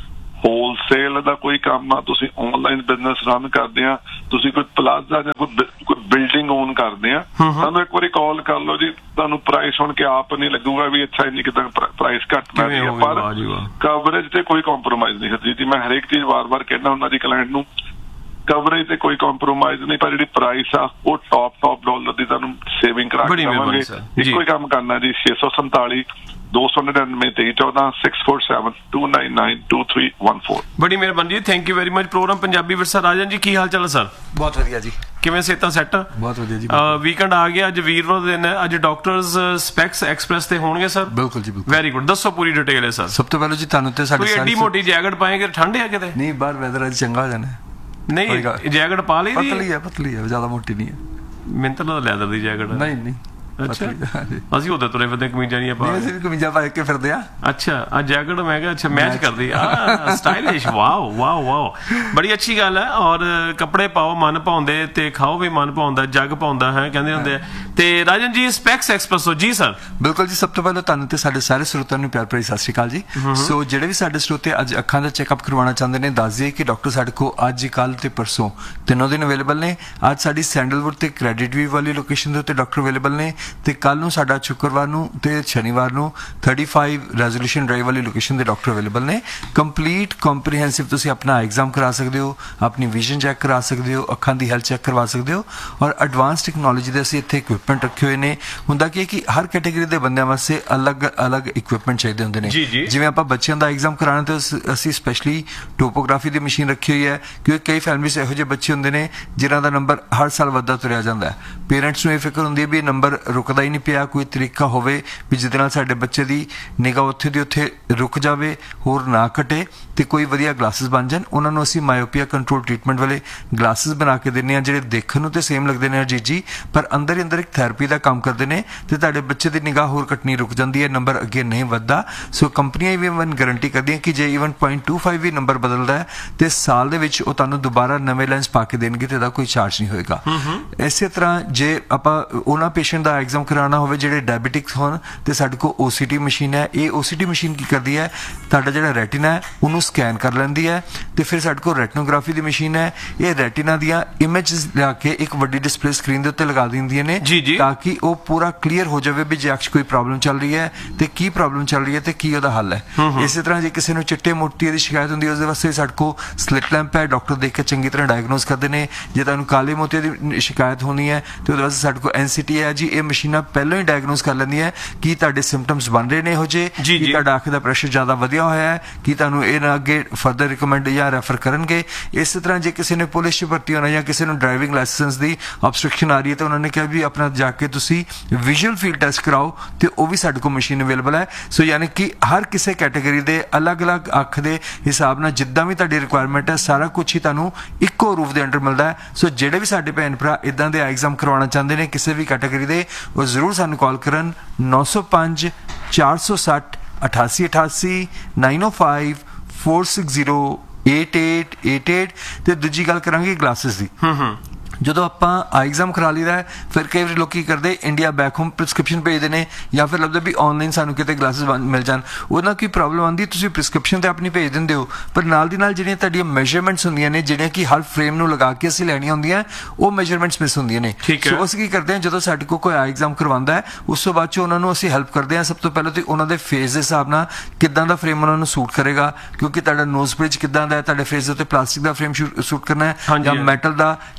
ਹੋਲਸੇਲ ਦਾ ਕੋਈ ਕੰਮ ਆ, ਤੁਸੀਂ ਆਨਲਾਈਨ ਬਿਜ਼ਨਸ ਰਨ ਕਰਦੇ ਆ, ਤੁਸੀਂ ਕੋਈ ਪਲਾਜ਼ਾ ਜਾਂ ਕੋਈ ਬਿਲਡਿੰਗ ਓਨ ਕਰਦੇ ਆ, ਸਾਨੂੰ ਇੱਕ ਵਾਰੀ ਕਾਲ ਕਰ ਲਓ ਜੀ। ਤੁਹਾਨੂੰ ਪ੍ਰਾਈਸ ਸੁਣ ਕੇ ਆਪ ਨਹੀਂ ਲੱਗੂਗਾ ਵੀ ਅੱਛਾ ਇੰਨੀ ਕਿਦਾਂ ਪ੍ਰਾਈਸ ਘੱਟ ਮਿਲ ਰਹੀ ਹੈ, ਪਰ ਕਵਰੇਜ ਤੇ ਕੋਈ ਕੰਪਰੋਮਾਈਜ਼ ਨਹੀਂ ਹੈ ਜੀ। ਮੈਂ ਹਰੇਕ ਚੀਜ਼ ਵਾਰ-ਵਾਰ ਕਹਿਣਾ ਹੁੰਦਾ ਜੀ ਕਲਾਇੰਟ ਨੂੰ, ਕਵਰੇਜ ਤੇ ਕੋਈ ਕੰਪਰੋਮਾਈਜ਼ ਨਹੀਂ, ਪਰ ਜਿਹੜੀ ਪ੍ਰਾਈਸ ਆ ਉਹ ਟੌਪ ਟੌਪ ਡਾਲਰ ਦੀ ਤੁਹਾਨੂੰ ਸੇਵਿੰਗ ਕਰਾ ਕੇ ਦੇਵਾਂਗੇ। ਇੱਕੋ ਹੀ ਕੰਮ ਕਰਨਾ ਜੀ, ਛੇ ਸੌ ਸੰਤਾਲੀ ਦੋ ਸੌ ਨੜਿਨਵੇਂ ਤੇਈ ਚੌਦਾਂ six four seven to nine nine two three one four. ਬੜੀ ਮਿਹਰਬਾਨੀ ਜੀ, thank you very much. Programme Punjabi ਵਿਰਸਾ। ਰਾਜਨ ਜੀ ਕੀ ਹਾਲ ਚਾਲ ਹੈ ਸਰ?
ਬਹੁਤ ਵਧੀਆ ਜੀ।
ਕਿਵੇਂ ਸਿਹਤਾਂ ਸੈੱਟ?
ਬਹੁਤ ਵਧੀਆ ਜੀ।
ਵੀਕਐਂਡ ਆ ਗਿਆ, ਅੱਜ ਵੀਰਵਾਰ ਦਾ ਦਿਨ ਹੈ, ਅੱਜ ਡਾਕਟਰਸ ਸਪੈਕਸ ਐਕਸਪ੍ਰੈਸ ਤੇ ਹੋਣਗੇ ਸਰ?
ਬਿਲਕੁਲ ਜੀ ਬਿਲਕੁਲ।
ਵੈਰੀ ਗੁੱਡ, ਦੱਸੋ ਪੂਰੀ ਡਿਟੇਲ ਹੈ ਸਰ।
ਸਭ ਤੋਂ ਪਹਿਲਾਂ ਜੀ ਤੁਹਾਨੂੰ ਤੇ ਸਾਡੇ
ਕੋਈ ਐਡੀ ਮੋਟੀ ਜੈਕਟ ਪਾਏਗੇ, ਠੰਡ ਹੈ ਕਿਤੇ?
ਨਹੀਂ, ਬਾਹਰ ਵੈਦਰ ਅੱਜ ਚੰਗਾ ਹੋ ਜਾਣਾ।
ਨਹੀਂ ਜੈਕਟ ਪਾ ਲਈ?
ਪਤਲੀ ਹੈ ਪਤਲੀ ਹੈ, ਜ਼ਿਆਦਾ ਮੋਟੀ ਨਹੀਂ ਹੈ।
ਮੈਨੂੰ ਤਾਂ ਲੈਦਰ ਦੀ ਜੈਕਟ।
ਨਹੀਂ ਨਹੀਂ,
ਅੱਛਾ ਅਸੀਂ ਉਹਦੇ ਤੁਰੇ ਫਿਰਦੇ ਕਮੀਜ਼ਾਂ ਨਹੀਂ ਪਾ,
ਅਸੀਂ ਵੀ ਕਮੀਜ਼ਾਂ ਪਾ ਕੇ ਫਿਰਦੇ ਆ।
ਅੱਛਾ ਆ ਜੈਕਟ ਮੈਂ ਕਿਹਾ ਅੱਛਾ ਮੈਚ ਕਰਦੀ ਆ, ਸਟਾਈਲਿਸ਼। ਵਾਓ ਵਾਓ ਵਾਓ, ਬੜੀ ਅੱਛੀ ਗੱਲ ਹੈ। ਔਰ ਕੱਪੜੇ ਪਾਓ ਮਨ ਭਾਉਂਦੇ ਤੇ ਖਾਓ ਵੀ ਮਨ ਭਾਉਂਦਾ, ਜੱਗ ਭਾਉਂਦਾ ਹੈ ਕਹਿੰਦੇ ਹੁੰਦੇ ਆ। ਤੇ ਰਾਜਨ ਜੀ ਸਪੈਕਸ ਐਕਸਪ੍ਰੈਸ ਜੀ ਸਰ? ਬਿਲਕੁਲ
ਜੀ, ਸਭ ਤੋਂ ਪਹਿਲਾਂ ਤੁਹਾਨੂੰ ਤੇ ਸਾਡੇ ਸਾਰੇ ਸਰੋਤਿਆਂ ਨੂੰ ਪਿਆਰ ਭਰੀ ਸਤਿ ਸ਼੍ਰੀ ਅਕਾਲ ਜੀ। ਸੋ ਜਿਹੜੇ ਵੀ ਸਾਡੇ ਸਰੋਤੇ ਅੱਜ ਅੱਖਾਂ ਦਾ ਚੈੱਕਅਪ ਕਰਵਾਉਣਾ ਚਾਹੁੰਦੇ ਨੇ, ਦੱਸ ਦਈਏ ਕਿ ਡਾਕਟਰ ਸਾਡੇ ਕੋਲ ਅੱਜ ਕੱਲ੍ਹ ਤੇ ਪਰਸੋਂ ਤਿੰਨੋਂ ਦਿਨ ਅਵੇਲੇਬਲ ਨੇ। ਅੱਜ ਸਾਡੀ ਸੈਂਡਲਵੁੱਡ ਤੇ ਕ੍ਰੈਡਿਟ ਵੀ ਵਾਲੀ ਲੋਕੇਸ਼ਨ ਦੇ ਉੱਤੇ ਡਾਕਟਰ ਅਵੇਲੇਬਲ ਨੇ, ਤੇ ਕੱਲ੍ਹ ਨੂੰ ਸਾਡਾ ਸ਼ੁੱਕਰਵਾਰ ਨੂੰ ਤੇ ਸ਼ਨੀਵਾਰ ਨੂੰ ਥਰਟੀ ਫਾਈਵ ਰੈਜ਼ੋਲੂਸ਼ਨ ਡਰਾਈਵ ਵਾਲੀ ਲੋਕੇਸ਼ਨ ਦੇ ਡਾਕਟਰ ਅਵੇਲੇਬਲ ਨੇ। ਕੰਪਲੀਟ ਕੰਪਰੀਹੈਂਸਿਵ ਤੁਸੀਂ ਆਪਣਾ ਐਗਜ਼ਾਮ ਕਰਾ ਸਕਦੇ ਹੋ, ਆਪਣੀ ਵਿਜ਼ਨ ਚੈੱਕ ਕਰਾ ਸਕਦੇ ਹੋ, ਅੱਖਾਂ ਦੀ ਹੈਲਥ ਚੈੱਕ ਕਰਵਾ ਸਕਦੇ ਹੋ। ਔਰ ਐਡਵਾਂਸ ਟੈਕਨੋਲੋਜੀ ਦੇ ਅਸੀਂ ਇੱਥੇ ਇਕਵਿਪਮੈਂਟ ਰੱਖੇ ਹੋਏ ਨੇ। ਹੁੰਦਾ ਕੀ ਕਿ ਹਰ ਕੈਟੇਗਰੀ ਦੇ ਬੰਦਿਆਂ ਵਾਸਤੇ ਅਲੱਗ ਅਲੱਗ ਇਕਵਿਪਮੈਂਟ ਚਾਹੀਦੇ ਹੁੰਦੇ ਨੇ। ਜਿਵੇਂ ਆਪਾਂ ਬੱਚਿਆਂ ਦਾ ਐਗਜ਼ਾਮ ਕਰਾਉਣਾ ਤੇ ਅਸੀਂ ਸਪੈਸ਼ਲੀ ਟੋਪੋਗ੍ਰਾਫੀ ਦੀ ਮਸ਼ੀਨ ਰੱਖੀ ਹੋਈ ਹੈ, ਕਿਉਂਕਿ ਕਈ ਫੈਮਿਲੀਜ਼ ਇਹੋ ਜਿਹੇ ਬੱਚੇ ਹੁੰਦੇ ਨੇ ਜਿਨ੍ਹਾਂ ਦਾ ਨੰਬਰ ਹਰ ਸਾਲ ਵੱਧਦਾ ਤੁਰਿਆ ਜਾਂਦਾ ਹੈ। ਪੇਰੈਂਟਸ ਨੂੰ ਇਹ ਫਿਕਰ ਹੁੰਦੀ ਹੈ ਵੀ ਇਹ ਨੰਬਰ ਰੁਕਦਾ ਹੀ ਨਹੀਂ ਪਿਆ, ਕੋਈ ਤਰੀਕਾ ਹੋਵੇ ਵੀ ਜਿਹਦੇ ਨਾਲ ਸਾਡੇ ਬੱਚੇ ਦੀ ਨਿਗਾਹ ਉੱਥੇ ਦੀ ਉੱਥੇ ਰੁਕ ਜਾਵੇ, ਹੋਰ ਨਾ ਘਟੇ, ਤੇ ਕੋਈ ਵਧੀਆ ਗਲਾਸਿਸ ਬਣ ਜਾਣ। ਉਹਨਾਂ ਨੂੰ ਅਸੀਂ ਮਾਇਓਪੀਆ ਕੰਟਰੋਲ ਟ੍ਰੀਟਮੈਂਟ ਵਾਲੇ ਗਲਾਸਿਸ ਬਣਾ ਕੇ ਦਿੰਦੇ ਹਾਂ, ਜਿਹੜੇ ਦੇਖਣ ਨੂੰ ਤੇ ਸੇਮ ਲੱਗਦੇ ਨੇ ਜੀ ਜੀ, ਪਰ ਅੰਦਰ ਹੀ ਅੰਦਰ ਇੱਕ ਥੈਰੇਪੀ ਦਾ ਕੰਮ ਕਰਦੇ ਨੇ, ਤੇ ਤੁਹਾਡੇ ਬੱਚੇ ਦੀ ਨਿਗਾਹ ਹੋਰ ਘਟਣੀ ਰੁਕ ਜਾਂਦੀ ਹੈ, ਨੰਬਰ ਅੱਗੇ ਨਹੀਂ ਵੱਧਦਾ। ਸੋ ਕੰਪਨੀਆਂ ਵੀ ਇਵਨ ਗਰੰਟੀ ਕਰਦੀਆਂ ਕਿ ਜੇ even point to five we number ਬਦਲਦਾ ਹੈ ਤੇ ਸਾਲ ਦੇ ਵਿੱਚ ਉਹ ਤੁਹਾਨੂੰ ਦੁਬਾਰਾ ਨਵੇਂ ਲੈਂਸ ਪਾ ਕੇ ਦੇਣਗੇ ਤੇ ਇਹਦਾ ਕੋਈ ਚਾਰਜ ਨਹੀਂ ਹੋਏਗਾ। ਇਸੇ ਤਰ੍ਹਾਂ ਜੇ ਆਪਾਂ ਉਹਨਾਂ ਪੇਸ਼ੈਂਟ ਦਾ ਐਗਜ਼ਾਮ ਕਰਾਉਣਾ ਹੋਵੇ ਜਿਹੜੇ ਡਾਇਬੀਟਿਕਸ ਹੋਣ, ਤੇ ਸਾਡੇ ਕੋਲ ਓ ਸੀ ਟੀ ਮਸ਼ੀਨ ਹੈ। ਇਹ ਓ ਸੀ ਟੀ ਮਸ਼ੀਨ ਕੀ ਕਰਦੀ ਹੈ, ਤੁਹਾਡਾ ਜਿਹੜਾ ਰੈਟੀਨਾ ਹੈ ਉਹਨੂੰ ਸਕੈਨ ਕਰ ਲੈਂਦੀ ਹੈ, ਤੇ ਫਿਰ ਸਾਡੇ ਕੋਲ ਰੈਟਨੋਗ੍ਰਾਫੀ ਦੀ ਮਸ਼ੀਨ ਹੈ। ਇਹ ਰੈਟੀਨਾ ਦੀਆਂ ਇਮੇਜਸ ਲਿਆ ਕੇ ਇੱਕ ਵੱਡੀ ਡਿਸਪਲੇ ਸਕਰੀਨ ਦੇ ਉੱਤੇ ਲਗਾ ਦਿੰਦੀਆਂ ਨੇ, ਤਾਂ ਕਿ ਉਹ ਪੂਰਾ ਕਲੀਅਰ ਹੋ ਜਾਵੇ ਵੀ ਜੇ ਅੱਖ 'ਚ ਕੋਈ ਪ੍ਰੋਬਲਮ ਚੱਲ ਰਹੀ ਹੈ ਤੇ ਕੀ ਪ੍ਰੋਬਲਮ ਚੱਲ ਰਹੀ ਹੈ ਤੇ ਕੀ ਉਹਦਾ ਹੱਲ ਹੈ। ਇਸੇ ਤਰ੍ਹਾਂ ਜੇ ਕਿਸੇ ਨੂੰ ਚਿੱਟੇ ਮੋਤੀਏ ਦੀ ਸ਼ਿਕਾਇਤ ਹੁੰਦੀ ਹੈ, ਉਸਦੇ ਵਾਸਤੇ ਸਾਡੇ ਕੋਲ ਸਲਿਟ ਲੈਂਪ ਹੈ, ਡਾਕਟਰ ਦੇਖ ਕੇ ਚੰਗੀ ਤਰ੍ਹਾਂ ਡਾਇਗਨੋਸ ਕਰਦੇ ਨੇ। ਜੇ ਤੁਹਾਨੂੰ ਕਾਲੇ ਮੋਤੀਏ ਦੀ ਸ਼ਿਕਾਇਤ ਹੋਣੀ ਹੈ ਤੇ ਉਹਦੇ ਵਾਸਤੇ ਸਾਡੇ ਕੋਲ ਐਨ ਸੀ ਟੀ ਹੈ ਜੀ। ਇਹ ਮਸ਼ੀਨਾਂ ਪਹਿਲਾਂ ਹੀ ਡਾਇਗਨੋਸ ਕਰ ਲੈਂਦੀਆਂ ਕੀ ਤੁਹਾਡੇ ਸਿੰਪਟਮਸ ਬਣ ਰਹੇ ਨੇ ਇਹੋ ਜਿਹੇ, ਕੀ ਤੁਹਾਡਾ ਅੱਖ ਦਾ ਪ੍ਰੈਸ਼ਰ ਜ਼ਿਆਦਾ ਵਧਿਆ ਹੋਇਆ ਹੈ, ਕੀ ਤੁਹਾਨੂੰ ਇਹ ਨਾ ਅੱਗੇ ਫਰਦਰ ਰਿਕਮੈਂਡ ਜਾਂ ਰੈਫਰ ਕਰਨਗੇ। ਇਸੇ ਤਰ੍ਹਾਂ ਜੇ ਕਿਸੇ ਨੇ ਪੁਲਿਸ 'ਚ ਭਰਤੀ ਹੋਣਾ ਜਾਂ ਕਿਸੇ ਨੂੰ ਡਰਾਈਵਿੰਗ ਲਾਇਸੈਂਸ ਦੀ ਆਬਸਟ੍ਰਕਸ਼ਨ ਆ ਰਹੀ ਹੈ, ਤਾਂ ਉਹਨਾਂ ਨੇ ਕਿਹਾ ਵੀ ਆਪਣਾ ਜਾ ਕੇ ਤੁਸੀਂ ਵਿਜ਼ੂਅਲ ਫੀਲਡ ਟੈਸਟ ਕਰਾਓ, ਤੇ ਉਹ ਵੀ ਸਾਡੇ ਕੋਲ ਮਸ਼ੀਨ ਅਵੇਲੇਬਲ ਹੈ। ਸੋ ਯਾਨੀ ਕਿ ਹਰ ਕਿਸੇ ਕੈਟੇਗਰੀ ਦੇ ਅਲੱਗ-ਅਲੱਗ ਅੱਖ ਦੇ ਹਿਸਾਬ ਨਾਲ ਜਿੱਦਾਂ ਵੀ ਤੁਹਾਡੀ ਰਿਕੁਆਇਰਮੈਂਟ ਹੈ, ਸਾਰਾ ਕੁਝ ਹੀ ਤੁਹਾਨੂੰ ਇੱਕੋ ਰੂਪ ਦੇ ਅੰਡਰ ਮਿਲਦਾ ਹੈ। ਸੋ ਜਿਹੜੇ ਵੀ ਸਾਡੇ ਭੈਣ ਭਰਾ ਇੱਦਾਂ ਦੇ ਐਗਜ਼ਾਮ ਕਰਵਾਉਣਾ ਚਾਹੁੰਦੇ ਨੇ ਕਿਸੇ ਵੀ ਕੈਟੇਗਰੀ ਦੇ, ਉਹ ਜ਼ਰੂਰ ਸਾਨੂੰ ਕਾਲ ਕਰਨ ਨੌ ਸੌ ਪੰਜ ਚਾਰ ਸੌ ਸੱਠ ਅਠਾਸੀ ਅਠਾਸੀ ਨਾਈਨ ਓ five four six zero eight eight eight eight. ਤੇ ਦੂਜੀ ਗੱਲ ਕਰਾਂਗੇ ਗਲਾਸਿਸ ਦੀ। ਜਦੋਂ ਆਪਾਂ ਆਈ ਐਗਜ਼ਾਮ ਕਰਾ ਲਈਦਾ ਹੈ, ਫਿਰ ਕਈ ਵਾਰੀ ਲੋਕ ਕੀ ਕਰਦੇ ਇੰਡੀਆ ਬੈਕ ਹੋਮ ਪ੍ਰਿਸਕ੍ਰਿਪਸ਼ਨ ਭੇਜਦੇ ਨੇ, ਜਾਂ ਫਿਰ ਲੱਭਦੇ ਵੀ ਆਨਲਾਈਨ ਸਾਨੂੰ ਕਿਤੇ ਗਲਾਸਿਸ ਮਿਲ ਜਾਣ। ਉਹਦੇ ਨਾਲ ਕੀ ਪ੍ਰੋਬਲਮ ਆਉਂਦੀ, ਤੁਸੀਂ ਪ੍ਰਿਸਕ੍ਰਿਪਸ਼ਨ ਤੇ ਆਪਣੀ ਭੇਜ ਦਿੰਦੇ ਹੋ, ਪਰ ਨਾਲ ਦੀ ਨਾਲ ਜਿਹੜੀਆਂ ਤੁਹਾਡੀਆਂ ਮੈਜ਼ਰਮੈਂਟਸ ਹੁੰਦੀਆਂ ਨੇ, ਜਿਹੜੀਆਂ ਕਿ ਹਰ ਫਰੇਮ ਨੂੰ ਲਗਾ ਕੇ ਅਸੀਂ ਲੈਣੀਆਂ ਹੁੰਦੀਆਂ, ਉਹ ਮੈਜ਼ਰਮੈਂਟਸ ਮਿਸ ਹੁੰਦੀਆਂ ਨੇ। ਸੋ ਅਸੀਂ ਕੀ ਕਰਦੇ ਹਾਂ, ਜਦੋਂ ਸਾਡੇ ਕੋਲ ਕੋਈ ਆਈ ਐਗਜ਼ਾਮ ਕਰਵਾਉਂਦਾ ਹੈ, ਉਸ ਤੋਂ ਬਾਅਦ 'ਚ ਉਹਨਾਂ ਨੂੰ ਅਸੀਂ ਹੈਲਪ ਕਰਦੇ ਹਾਂ। ਸਭ ਤੋਂ ਪਹਿਲਾਂ ਤੇ ਉਹਨਾਂ ਦੇ ਫੇਸ ਦੇ ਹਿਸਾਬ ਨਾਲ ਕਿੱਦਾਂ ਦਾ ਫਰੇਮ ਉਹਨਾਂ ਨੂੰ ਸੂਟ ਕਰੇਗਾ, ਕਿਉਂਕਿ ਤੁਹਾਡਾ ਨੋਜ਼ ਬ੍ਰਿਜ ਕਿੱਦਾਂ ਦਾ ਹੈ, ਤੁਹਾਡੇ ਫੇਸ ਦੇ ਉੱਤੇ ਪਲਾਸਟਿਕ ਦਾ ਫਰੇਮ ਸੂਟ ਕਰਨਾ ਹੈ ਜਾਂ ਮੈਟਲ ਦਾ, ਜਾਂ ਕਿਹੜੀ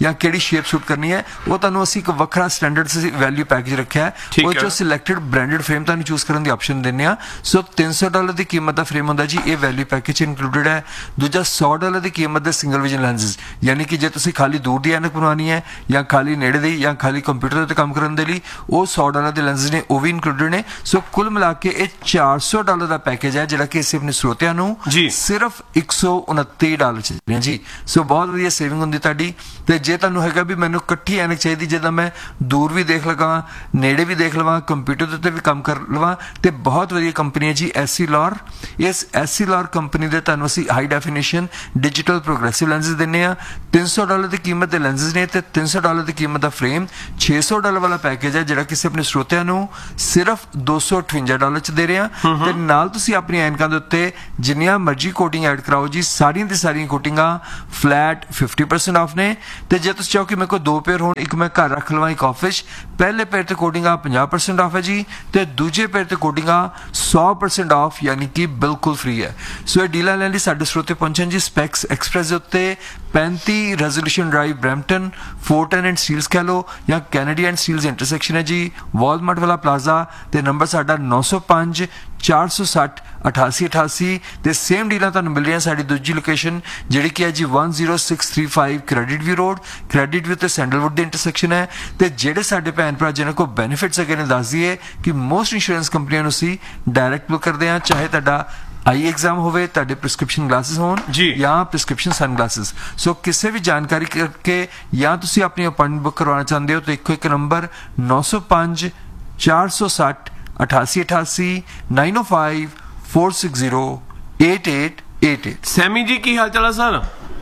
ਸ਼ੇਪ ਸੂਟ ਕਰਨੀ ਹੈ ਉਹ ਤੁਹਾਨੂੰ ਅਸੀਂ ਇੱਕ ਵੱਖਰਾ ਸਟੈਂਡਰਡ ਵੈਲਿਊ ਪੈਕੇਜ ਰੱਖਿਆ ਹੈ। ਉਹ 'ਚ ਸਿਲੈਕਟਡ ਬ੍ਰਾਂਡਡ ਫਰੇਮ ਤੁਹਾਨੂੰ ਚੂਜ਼ ਕਰਨ ਦੀ ਆਪਸ਼ਨ ਦਿੰਦੇ ਆ। ਸੋ ਤਿੰਨ ਸੌ ਡਾਲਰ ਦੀ ਕੀਮਤ ਦਾ ਫਰੇਮ ਹੁੰਦਾ ਜੀ, ਇਹ ਵੈਲਿਊ ਪੈਕੇਜ ਇਨਕਲੂਡਡ ਹੈ। ਦੂਜਾ ਸੌ ਡਾਲਰ ਦੀ ਕੀਮਤ ਦੇ ਸਿੰਗਲ ਵਿਜ਼ਨ ਲੈਂਸਿਸ, ਯਾਨੀ ਕਿ ਜੇ ਤੁਸੀਂ ਖਾਲੀ ਦੂਰ ਦੀ ਐਨਕ ਬਣਵਾਉਣੀ ਹੈ ਜਾਂ ਖਾਲੀ ਨੇੜੇ ਦੀ ਜਾਂ ਖਾਲੀ ਕੰਪਿਊਟਰ ਦੇ ਉੱਤੇ ਕੰਮ ਕਰਨ ਦੇ ਲਈ, ਉਹ ਸੌ ਡਾਲਰ ਦੇ ਲੈਂਸਿਸ ਨੇ, ਉਹ ਵੀ ਇਨਕਲੂਡਡ ਨੇ। ਸੋ ਕੁੱਲ ਮਿਲਾ ਕੇ ਇਹ ਚਾਰ ਸੌ ਡਾਲਰ ਦਾ ਪੈਕੇਜ ਹੈ ਜਿਹੜਾ ਕਿ ਅਸੀਂ ਆਪਣੇ ਸਰੋਤਿਆਂ ਨੂੰ ਸਿਰਫ ਇੱਕ ਸੌ ਉਨੱਤੀ ਡਾਲਰ ਚ ਦੇ ਜੀ। ਸੋ ਬਹੁਤ ਵਧੀਆ ਸੇਵਿੰਗ ਹੁੰਦੀ ਤੁਹਾਡੀ। ਤੇ ਜੇ ਤੁਹਾਨੂੰ ਹੈਗਾ ਵੀ ਮੈਨੂੰ ਇਕੱਠੀ ਐਨਕ ਚਾਹੀਦੀ ਜਿੱਦਾਂ ਮੈਂ ਦੂਰ ਵੀ ਦੇਖ ਲਵਾਂ ਨੇੜੇ ਵੀ ਦੇਖ ਲਵਾਂ ਕੰਪਿਊਟਰ ਦੇ ਉੱਤੇ ਵੀ ਕੰਮ ਕਰ ਲਵਾਂ, ਤੇ ਬਹੁਤ ਵਧੀਆ ਕੰਪਨੀ ਹੈ ਜੀ ਐਸੀਲੌਰ। ਇਸ ਐਸੀਲੌਰ ਕੰਪਨੀ ਦੇ ਤੁਹਾਨੂੰ ਅਸੀਂ ਹਾਈ ਡੈਫੀਨੇਸ਼ਨ ਡਿਜੀਟਲ ਪ੍ਰੋਗਰੈਸਿਵ ਲੈਂਸਿਸ ਦਿੰਦੇ ਆ। ਤਿੰਨ ਸੌ ਡਾਲਰ ਦੀ ਕੀਮਤ ਦੇ ਲੈਂਸਿਸ ਨੇ ਤੇ ਤਿੰਨ ਸੌ ਡਾਲਰ ਦੀ ਕੀਮਤ ਦਾ ਫਰੇਮ। ਛੇ ਸੌ ਡਾਲਰ ਵਾਲਾ ਪੈਕੇਜ ਹੈ ਜਿਹੜਾ ਕਿਸੇ ਆਪਣੇ ਸਰੋਤਿਆਂ ਨੂੰ ਸਿਰਫ ਦੋ ਸੌ ਅਠਵੰਜਾ ਡਾਲਰ ਚ ਦੇ ਰਹੇ ਆ। ਤੇ ਨਾਲ ਤੁਸੀਂ ਆਪਣੀਆਂ ਐਨਕਾਂ ਦੇ ਉੱਤੇ ਜਿੰਨੀਆਂ ਮਰਜ਼ੀ ਕੋਟਿੰਗ ਐਡ ਕਰਾਓ ਜੀ, ਸਾਰੀਆਂ ਦੀ ਸਾਰੀਆਂ ਕੋਟਿੰਗਾਂ ਫਲੈਟ ਫਿਫਟੀ ਪਰਸੈਂਟ ਆਫ ਨੇ। ਤੇ ਜੇ ਤੁਸੀਂ ਚਾਹੋ ਕਿ ਮੇਰੇ ਕੋਲ ਦੋ ਪੇਅਰ ਹੋਣ, ਇੱਕ ਮੈਂ ਘਰ ਰੱਖ ਲਵਾਂ ਇੱਕ ਆਫਿਸ, ਪਹਿਲੇ ਪੇਅਰ ਤੇ ਕੋਟਿੰਗਾਂ ਪੰਜਾਹ ਪਰਸੈਂਟ ਆਫ ਹੈ ਜੀ, ਤੇ ਦੂਜੇ ਪੇਅਰ ਤੇ ਕੋਟਿੰਗਾਂ ਸੌ ਪਰਸੈਂਟ ਆਫ ਯਾਨੀ ਕਿ ਬਿਲਕੁਲ ਫ੍ਰੀ ਹੈ। ਸੋ ਇਹ ਡੀਲਾਂ ਲੈਣ ਲਈ ਸਾਡੇ ਸਰੋਤੇ ਪਹੁੰਚਣ ਜੀ ਸਪੈਕਸ ਐਕਸਪ੍ਰੈਸ ਦੇ ਉੱਤੇ ਪੈਂਤੀ resolution drive Brampton, ਫੋਰਟਨ and Steeles ਕਹਿ ਲਓ ਜਾਂ ਕੈਨੇਡੀ ਐਂਡ ਸਟੀਲਸ ਇੰਟਰਸੈਕਸ਼ਨ ਹੈ ਜੀ, ਵਾਲਮਾਰਟ ਵਾਲਾ ਪਲਾਜ਼ਾ। ਤੇ ਨੰਬਰ ਸਾਡਾ ਨੌ ਸੌ ਪੰਜ ਚਾਰ ਸੌ ਸੱਠ ਅਠਾਸੀ ਅਠਾਸੀ। ਤੇ ਸੇਮ ਡੀਲਾਂ ਤੁਹਾਨੂੰ ਮਿਲ ਰਹੀਆਂ ਸਾਡੀ ਦੂਜੀ ਲੋਕੇਸ਼ਨ ਜਿਹੜੀ ਕਿ ਹੈ ਜੀ ਇੱਕ ਜ਼ੀਰੋ ਛੇ ਤਿੰਨ ਪੰਜ credit view road, credit view ਤੇ ਸੈਂਡਲਵੁੱਡ ਦੀ ਇੰਟਰਸੈਕਸ਼ਨ ਹੈ। ਤੇ ਜਿਹੜੇ ਸਾਡੇ ਭੈਣ ਭਰਾ ਜਿਹਨਾਂ ਕੋਲ ਬੈਨੀਫਿਟਸ ਹੈਗੇ ਨੇ, ਦੱਸ ਦਈਏ ਕਿ ਮੋਸਟ ਇੰਸ਼ੋਰੈਂਸ ਕੰਪਨੀਆਂ ਨੂੰ ਅਸੀਂ ਡਾਇਰੈਕਟ ਬੁੱਕ ਕਰਦੇ ਹਾਂ, ਚਾਹੇ ਤੁਹਾਡਾ ਆਈ ਐਗਜ਼ਾਮ ਹੋਵੇ, ਤੁਹਾਡੇ ਪ੍ਰਿਸਕ੍ਰਿਪਸ਼ਨ ਗਲਾਸਿਸ ਹੋਣ ਜਾਂ ਪ੍ਰਿਸਕ੍ਰਿਪਸ਼ਨ ਸਨ ਗਲਾਸਿਸ। ਸੋ ਕਿਸੇ ਵੀ ਜਾਣਕਾਰੀ ਕਰਕੇ ਜਾਂ ਤੁਸੀਂ ਆਪਣੀ ਅਪਾਇੰਟਮੈਂਟ ਬੁੱਕ ਕਰਵਾਉਣਾ ਚਾਹੁੰਦੇ ਹੋ ਤਾਂ ਇੱਕੋ ਇੱਕ ਨੰਬਰ ਨੌ ਸੌ ਪੰਜ ਚਾਰ ਸੌ ਸੱਠ ਅਠਾਸੀ ਅਠਾਸੀ ਨਾਈਨ ਓ five four six zero eight eight eight eight.
Semi ਜੀ ਕੀ ਹਾਲ ਚਾਲ ਹੈ ਸਰ?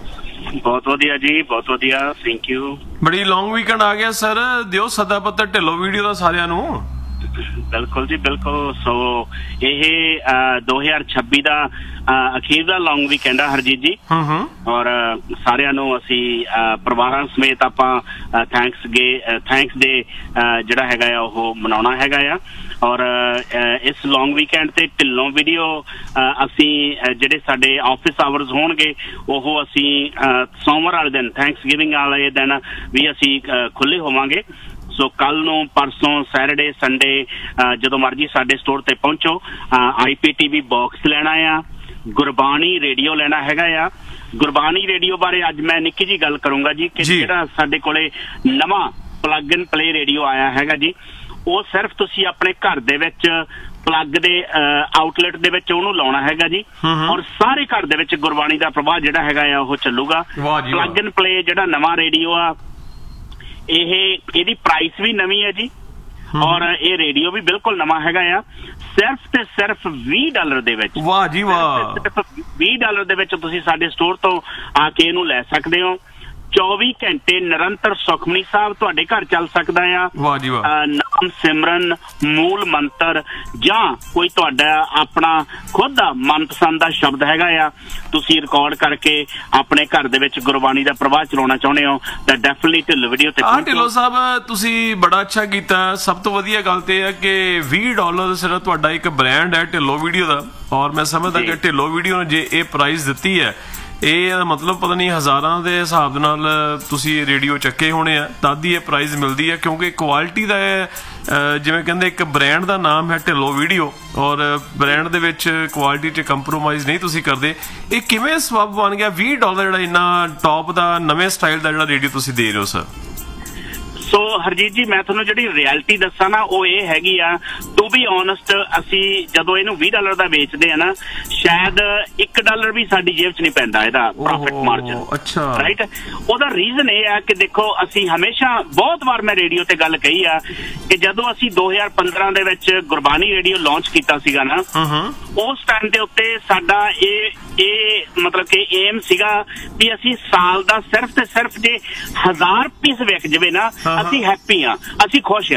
ਬਹੁਤ ਵਧੀਆ ਜੀ, ਬਹੁਤ ਵਧੀਆ, ਥੈਂਕ ਯੂ।
ਬੜੀ ਲੌਂਗ ਵੀਕਐਂਡ ਆ ਗਿਆ ਸਰ, ਦਿਓ ਸਦਾ ਪੱਤਰ ਢਿੱਲੋਂ ਵੀਡੀਓ ਦਾ ਸਾਰਿਆਂ ਨੂੰ।
ਬਿਲਕੁਲ ਜੀ ਬਿਲਕੁਲ। ਸੋ ਇਹ ਦੋ ਹਜ਼ਾਰ ਛੱਬੀ ਦਾ ਅਖੀਰ ਦਾ ਲੌਂਗ ਵੀਕਐਂਡ ਆ ਹਰਜੀਤ ਜੀ, ਔਰ ਸਾਰਿਆਂ ਨੂੰ ਅਸੀਂ ਪਰਿਵਾਰਾਂ ਸਮੇਤ ਆਪਾਂ ਥੈਂਕਸ ਡੇ ਥੈਂਕਸ ਡੇ ਜਿਹੜਾ ਹੈਗਾ ਆ ਉਹ ਮਨਾਉਣਾ ਹੈਗਾ ਆ। ਔਰ ਇਸ ਲੌਂਗ ਵੀਕਐਂਡ ਤੇ ਢਿੱਲੋਂ ਵੀਡੀਓ ਅਸੀਂ ਜਿਹੜੇ ਸਾਡੇ ਆਫਿਸ ਆਵਰਸ ਹੋਣਗੇ ਉਹ ਅਸੀਂ ਸੋਮਵਾਰ ਵਾਲੇ ਦਿਨ ਥੈਂਕਸ ਗਿਵਿੰਗ ਵਾਲੇ ਦਿਨ ਵੀ ਅਸੀਂ ਖੁੱਲੇ ਹੋਵਾਂਗੇ। ਸੋ ਕੱਲ ਨੂੰ, ਪਰਸੋਂ, ਸੈਟਰਡੇ, ਸੰਡੇ ਜਦੋਂ ਮਰਜੀ ਸਾਡੇ ਸਟੋਰ ਤੇ ਪਹੁੰਚੋ। ਆਈ ਪੀ ਟੀ ਵੀ ਬਾਕਸ ਲੈਣਾ ਆ, ਗੁਰਬਾਣੀ ਰੇਡੀਓ ਲੈਣਾ ਹੈਗਾ ਆ। ਗੁਰਬਾਣੀ ਰੇਡੀਓ ਬਾਰੇ ਅੱਜ ਮੈਂ ਨਿੱਕੀ ਜੀ ਗੱਲ ਕਰੂੰਗਾ ਜੀ ਕਿ ਜਿਹੜਾ ਸਾਡੇ ਕੋਲੇ ਨਵਾਂ ਪਲੱਗ ਐਂਡ ਪਲੇ ਰੇਡੀਓ ਆਇਆ ਹੈਗਾ ਜੀ, ਉਹ ਸਿਰਫ ਤੁਸੀਂ ਆਪਣੇ ਘਰ ਦੇ ਵਿੱਚ ਪਲੱਗ ਦੇ ਆਊਟਲੈਟ ਦੇ ਵਿੱਚ ਉਹਨੂੰ ਲਾਉਣਾ ਹੈਗਾ ਜੀ, ਔਰ ਸਾਰੇ ਘਰ ਦੇ ਵਿੱਚ ਗੁਰਬਾਣੀ ਦਾ ਪ੍ਰਵਾਹ ਜਿਹੜਾ ਹੈਗਾ ਆ ਉਹ ਚੱਲੂਗਾ। ਪਲੱਗ ਐਂਡ ਪਲੇ ਜਿਹੜਾ ਨਵਾਂ ਰੇਡੀਓ ਆ, ਇਹ ਇਹਦੀ ਪ੍ਰਾਈਸ ਵੀ ਨਵੀਂ ਹੈ ਜੀ, ਔਰ ਇਹ ਰੇਡੀਓ ਵੀ ਬਿਲਕੁਲ ਨਵਾਂ ਹੈਗਾ ਆ। ਸਿਰਫ ਤੇ ਸਿਰਫ ਵੀਹ ਡਾਲਰ ਦੇ ਵਿੱਚ,
ਵਾਹ ਜੀ ਵਾਹ,
ਸਿਰਫ ਵੀਹ ਡਾਲਰ ਦੇ ਵਿੱਚ ਤੁਸੀਂ ਸਾਡੇ ਸਟੋਰ ਤੋਂ ਆ ਕੇ ਇਹਨੂੰ ਲੈ ਸਕਦੇ ਹੋ। ਚੌਵੀ ਘੰਟੇ ਨਿਰੰਤਰ ਸੁਖਮਨੀ ਸਾਹਿਬ ਤੁਹਾਡੇ ਘਰ ਚੱਲ ਸਕਦਾ ਆ।
ਵਾਹ ਜੀ ਵਾਹ।
ਨਾਮ ਸਿਮਰਨ, ਮੂਲ ਮੰਤਰ ਜਾਂ ਕੋਈ ਤੁਹਾਡਾ ਆਪਣਾ ਖੁਦ ਦਾ ਮਨਪਸੰਦ ਦਾ ਸ਼ਬਦ ਹੈਗਾ ਆ, ਤੁਸੀਂ ਰਿਕਾਰਡ ਕਰਕੇ ਆਪਣੇ ਘਰ ਦੇ ਵਿੱਚ ਗੁਰਬਾਣੀ ਦਾ ਪ੍ਰਵਾਹ ਚਲਾਉਣਾ ਚਾਹੁੰਦੇ ਹੋ ਤਾਂ ਡੈਫੀਨਿਟਲੀ ਢਿੱਲੋਂ ਵੀਡੀਓ ਤੇ
ਆ। ਢਿੱਲੋਂ ਸਾਹਿਬ ਤੁਸੀਂ ਬੜਾ ਅੱਛਾ ਕੀਤਾ। ਸਭ ਤੋਂ ਵਧੀਆ ਗੱਲ ਤੇ ਹੈ ਕਿ ਵੀਹ ਡਾਲਰ ਸਿਰਫ ਤੁਹਾਡਾ ਇੱਕ ਬ੍ਰਾਂਡ ਹੈ ਢਿੱਲੋਂ ਵੀਡੀਓ ਦਾ, ਔਰ ਮੈਂ ਸਮਝਦਾ ਕਿ ਢਿੱਲੋਂ ਵੀਡੀਓ ਨੇ ਜੇ ਇਹ ਪ੍ਰਾਈਸ ਦਿੱਤੀ ਹੈ, ਇਹ ਮਤਲਬ ਪਤਾ ਨਹੀਂ ਹਜ਼ਾਰਾਂ ਦੇ ਹਿਸਾਬ ਨਾਲ ਤੁਸੀਂ ਰੇਡੀਓ ਚੱਕੇ ਹੋਣੇ ਆ, ਤਦ ਹੀ ਇਹ ਪ੍ਰਾਈਜ਼ ਮਿਲਦੀ ਹੈ। ਕਿਉਂਕਿ ਕੁਆਲਿਟੀ ਦਾ ਜਿਵੇਂ ਕਹਿੰਦੇ ਇੱਕ ਬ੍ਰਾਂਡ ਦਾ ਨਾਮ ਹੈ ਢਿੱਲੋਂ ਵੀਡੀਓ, ਔਰ ਬ੍ਰਾਂਡ ਦੇ ਵਿੱਚ ਕੁਆਲਿਟੀ 'ਚ ਕੰਪਰੋਮਾਈਜ਼ ਨਹੀਂ ਤੁਸੀਂ ਕਰਦੇ। ਇਹ ਕਿਵੇਂ ਸਬੱਬ ਬਣ ਗਿਆ ਵੀਹ ਡਾਲਰ ਜਿਹੜਾ ਇੰਨਾ ਟੌਪ ਦਾ ਨਵੇਂ ਸਟਾਈਲ ਦਾ ਜਿਹੜਾ ਰੇਡੀਓ ਤੁਸੀਂ ਦੇ ਰਹੇ ਹੋ ਸਰ?
ਸੋ ਹਰਜੀਤ ਜੀ, ਮੈਂ ਤੁਹਾਨੂੰ ਜਿਹੜੀ ਰਿਐਲਿਟੀ ਦੱਸਾਂ ਨਾ ਉਹ ਇਹ ਹੈਗੀ ਆ, ਟੂ ਬੀ ਓਨੈਸਟ, ਅਸੀਂ ਜਦੋਂ ਇਹਨੂੰ ਵੀਹ ਡਾਲਰ ਦਾ ਵੇਚਦੇ ਆ ਨਾ, ਸ਼ਾਇਦ ਇੱਕ ਡਾਲਰ ਵੀ ਸਾਡੀ ਜੇਬ 'ਚ ਨਹੀਂ ਪੈਂਦਾ ਇਹਦਾ ਪ੍ਰੋਫਿਟ ਮਾਰਜਨ।
ਅੱਛਾ,
ਰਾਈਟ। ਉਹਦਾ ਰੀਜ਼ਨ ਇਹ ਆ ਕਿ ਦੇਖੋ, ਅਸੀਂ ਹਮੇਸ਼ਾ ਬਹੁਤ ਵਾਰ ਮੈਂ ਰੇਡੀਓ ਤੇ ਗੱਲ ਕਹੀ ਆ ਕਿ ਜਦੋਂ ਅਸੀਂ ਦੋ ਹਜ਼ਾਰ ਪੰਦਰਾਂ ਦੇ ਵਿੱਚ ਗੁਰਬਾਣੀ ਰੇਡੀਓ ਲਾਂਚ ਕੀਤਾ ਸੀਗਾ ਨਾ, ਉਸ ਟਾਈਮ ਦੇ ਉੱਤੇ ਸਾਡਾ ਇਹ ਇਹ ਮਤਲਬ ਕਿ ਏਮ ਸੀਗਾ ਵੀ ਅਸੀਂ ਸਾਲ ਦਾ ਸਿਰਫ ਤੇ ਸਿਰਫ ਜੇ ਹਜ਼ਾਰ ਪੀਸ ਵਿਕ ਜਾਵੇ ਨਾ, ਅਸੀਂ ਹੈਪੀ ਆ, ਅਸੀਂ ਖੁਸ਼ ਆ।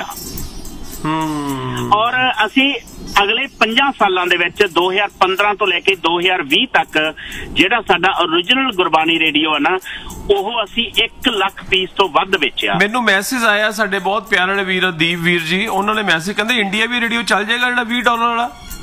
ਔਰ ਅਸੀਂ ਅਗਲੇ ਪੰਜਾਂ ਸਾਲਾਂ ਦੇ ਵਿੱਚ ਦੋ ਹਜ਼ਾਰ ਪੰਦਰਾਂ ਤੋਂ ਲੈ ਕੇ ਦੋ ਹਜ਼ਾਰ ਵੀਹ ਤੱਕ ਜਿਹੜਾ ਸਾਡਾ ਓਰੀਜਨਲ ਗੁਰਬਾਣੀ ਰੇਡੀਓ ਹੈ ਨਾ, ਉਹ ਅਸੀਂ ਇੱਕ ਲੱਖ ਪੀਸ ਤੋਂ ਵੱਧ ਵੇਚਿਆ।
ਮੈਨੂੰ ਮੈਸੇਜ ਆਇਆ ਸਾਡੇ ਬਹੁਤ ਪਿਆਰੇ ਵੀਰ ਦੀਪ ਵੀਰ ਜੀ, ਉਹਨਾਂ ਨੇ ਮੈਸੇਜ ਕਹਿੰਦੇ ਇੰਡੀਆ ਵੀ ਰੇਡੀਓ ਚੱਲ ਜਾਏਗਾ ਜਿਹੜਾ ਵੀਹ ਡਾਲਰ ਵਾਲਾ।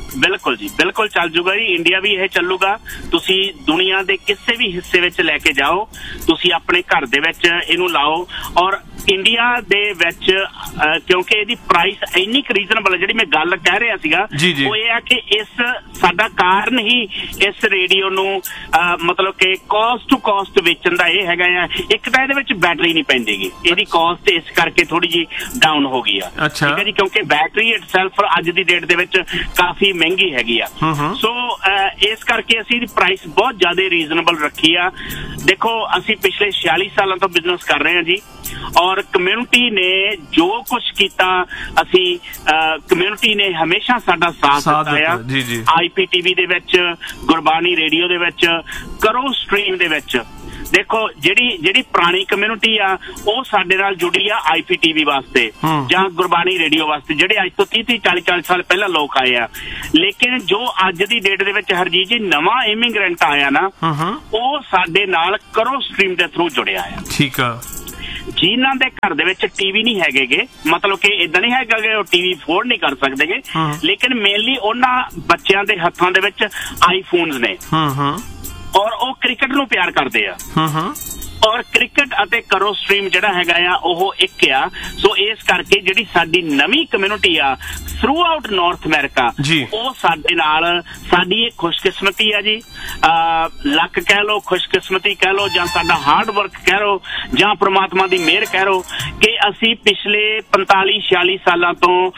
ਬਿਲਕੁਲ ਜੀ, ਬਿਲਕੁਲ ਚੱਲ ਜੂਗਾ ਜੀ। ਇੰਡੀਆ ਵੀ ਇਹ ਚੱਲੂਗਾ। ਤੁਸੀਂ ਦੁਨੀਆ ਦੇ ਕਿਸੇ ਵੀ ਹਿੱਸੇ ਵਿੱਚ ਲੈ ਕੇ ਜਾਓ, ਤੁਸੀਂ ਆਪਣੇ ਘਰ ਦੇ ਵਿੱਚ ਇਹਨੂੰ ਲਾਓ। ਔਰ ਇੰਡੀਆ ਦੇ ਵਿੱਚ ਕਿਉਂਕਿ ਇਹਦੀ ਪ੍ਰਾਈਸ ਇੰਨੀ ਕੁ ਰੀਜ਼ਨੇਬਲ ਹੈ, ਜਿਹੜੀ ਮੈਂ ਗੱਲ ਕਹਿ ਰਿਹਾ ਸੀਗਾ ਉਹ ਇਹ ਆ ਕਿ ਇਸ ਸਾਡਾ ਕਾਰਨ ਹੀ ਇਸ ਰੇਡੀਓ ਨੂੰ ਮਤਲਬ ਕਿ ਕੋਸਟ ਟੂ ਕੋਸਟ ਵੇਚਣ ਦਾ ਇਹ ਹੈਗਾ ਆ। ਇੱਕ ਤਾਂ ਇਹਦੇ ਵਿੱਚ ਬੈਟਰੀ ਨਹੀਂ ਪੈਂਦੀਗੀ, ਇਹਦੀ ਕੋਸਟ ਇਸ ਕਰਕੇ ਥੋੜੀ ਜਿਹੀ ਡਾਊਨ ਹੋ ਗਈ ਆ, ਠੀਕ ਹੈ ਜੀ, ਕਿਉਂਕਿ ਬੈਟਰੀ ਇਟਸੈਲਫ ਅੱਜ ਦੀ ਡੇਟ ਦੇ ਵਿੱਚ ਕਾਫੀ ਮਹਿੰਗੀ ਹੈਗੀ ਆ। ਸੋ ਇਸ ਕਰਕੇ ਅਸੀਂ ਇਹਦੀ ਪ੍ਰਾਈਸ ਬਹੁਤ ਜ਼ਿਆਦਾ ਰੀਜ਼ਨੇਬਲ ਰੱਖੀ ਆ। ਦੇਖੋ ਅਸੀਂ ਪਿਛਲੇ ਛਿਆਲੀ ਸਾਲਾਂ ਤੋਂ ਬਿਜ਼ਨਸ ਕਰ ਰਹੇ ਹਾਂ ਜੀ, ਔਰ ਕਮਿਊਨਿਟੀ ਨੇ ਜੋ ਕੁਝ ਕੀਤਾ, ਅਸੀਂ ਕਮਿਊਨਿਟੀ ਨੇ ਹਮੇਸ਼ਾ ਸਾਡਾ ਸਾਥ ਦਿੱਤਾ ਆ। ਆਈ ਪੀ ਟੀ ਵੀ ਦੇ ਵਿੱਚ, ਗੁਰਬਾਣੀ ਰੇਡੀਓ ਦੇ ਵਿੱਚ, ਕਰੋ ਸਟ੍ਰੀਮ ਦੇ ਵਿੱਚ। ਦੇਖੋ ਜਿਹੜੀ ਜਿਹੜੀ ਪੁਰਾਣੀ ਕਮਿਊਨਿਟੀ ਆ ਉਹ ਸਾਡੇ ਨਾਲ ਜੁੜੀ ਆ ਆਈ ਪੀ ਟੀ ਵੀ ਵਾਸਤੇ ਜਾਂ ਗੁਰਬਾਣੀ ਰੇਡੀਓ ਵਾਸਤੇ, ਜਿਹੜੇ ਅੱਜ ਤੋਂ ਤੀਹ ਤੀਹ ਚਾਲੀ ਚਾਲੀ ਸਾਲ ਪਹਿਲਾਂ ਲੋਕ ਆਏ ਆ। ਲੇਕਿਨ ਜੋ ਅੱਜ ਦੀ ਡੇਟ ਦੇ ਵਿੱਚ ਹਰਜੀਤ ਜੀ ਨਵਾਂ ਇਮੀਗ੍ਰੈਂਟ ਆਇਆ ਨਾ, ਉਹ ਸਾਡੇ ਨਾਲ ਕਰੋ ਸਟ੍ਰੀਮ ਦੇ ਥਰੂ ਜੁੜਿਆ ਆ।
ਠੀਕ ਆ।
ਜਿਨ੍ਹਾਂ ਦੇ ਘਰ ਦੇ ਵਿੱਚ ਟੀਵੀ ਨਹੀਂ ਹੈਗੇਗੇ, ਮਤਲਬ ਕਿ ਇਦਾਂ ਨਹੀਂ ਹੈਗਾ ਕਿ ਉਹ ਟੀਵੀ ਅਫੋਰਡ ਨਹੀਂ ਕਰ ਸਕਦੇਗੇ, ਲੇਕਿਨ ਮੇਨਲੀ ਉਹਨਾਂ ਬੱਚਿਆਂ ਦੇ ਹੱਥਾਂ ਦੇ ਵਿੱਚ ਆਈਫੋਨਸ ਨੇ ਔਰ ਉਹ ਕ੍ਰਿਕਟ ਨੂੰ ਪਿਆਰ ਕਰਦੇ ਆ। ਔਰ ਕ੍ਰਿਕਟ ਅਤੇ ਕਰੋ ਸਟ੍ਰੀਮ ਜਿਹੜਾ ਹੈਗਾ ਆ ਉਹ ਇੱਕ ਆ। ਸੋ ਇਸ ਕਰਕੇ ਜਿਹੜੀ ਸਾਡੀ ਨਵੀਂ ਕਮਿਊਨਿਟੀ ਆ ਥਰੂ ਆਊਟ ਨਾਰਥ ਅਮਰੀਕਾ, ਉਹ ਸਾਡੇ ਨਾਲ, ਸਾਡੀ ਇਹ ਖੁਸ਼ਕਿਸਮਤੀ ਆ ਜੀ, ਲੱਕ ਕਹਿ ਲਓ, ਖੁਸ਼ਕਿਸਮਤੀ ਕਹਿ ਲਓ, ਜਾਂ ਸਾਡਾ ਹਾਰਡ ਵਰਕ ਕਹਿ ਲਓ, ਜਾਂ ਪ੍ਰਮਾਤਮਾ ਦੀ ਮਿਹਰ ਕਹਿ ਲਓ ਕਿ ਅਸੀਂ ਪਿਛਲੇ ਪੰਤਾਲੀ ਛਿਆਲੀ ਸਾਲਾਂ ਤੋਂ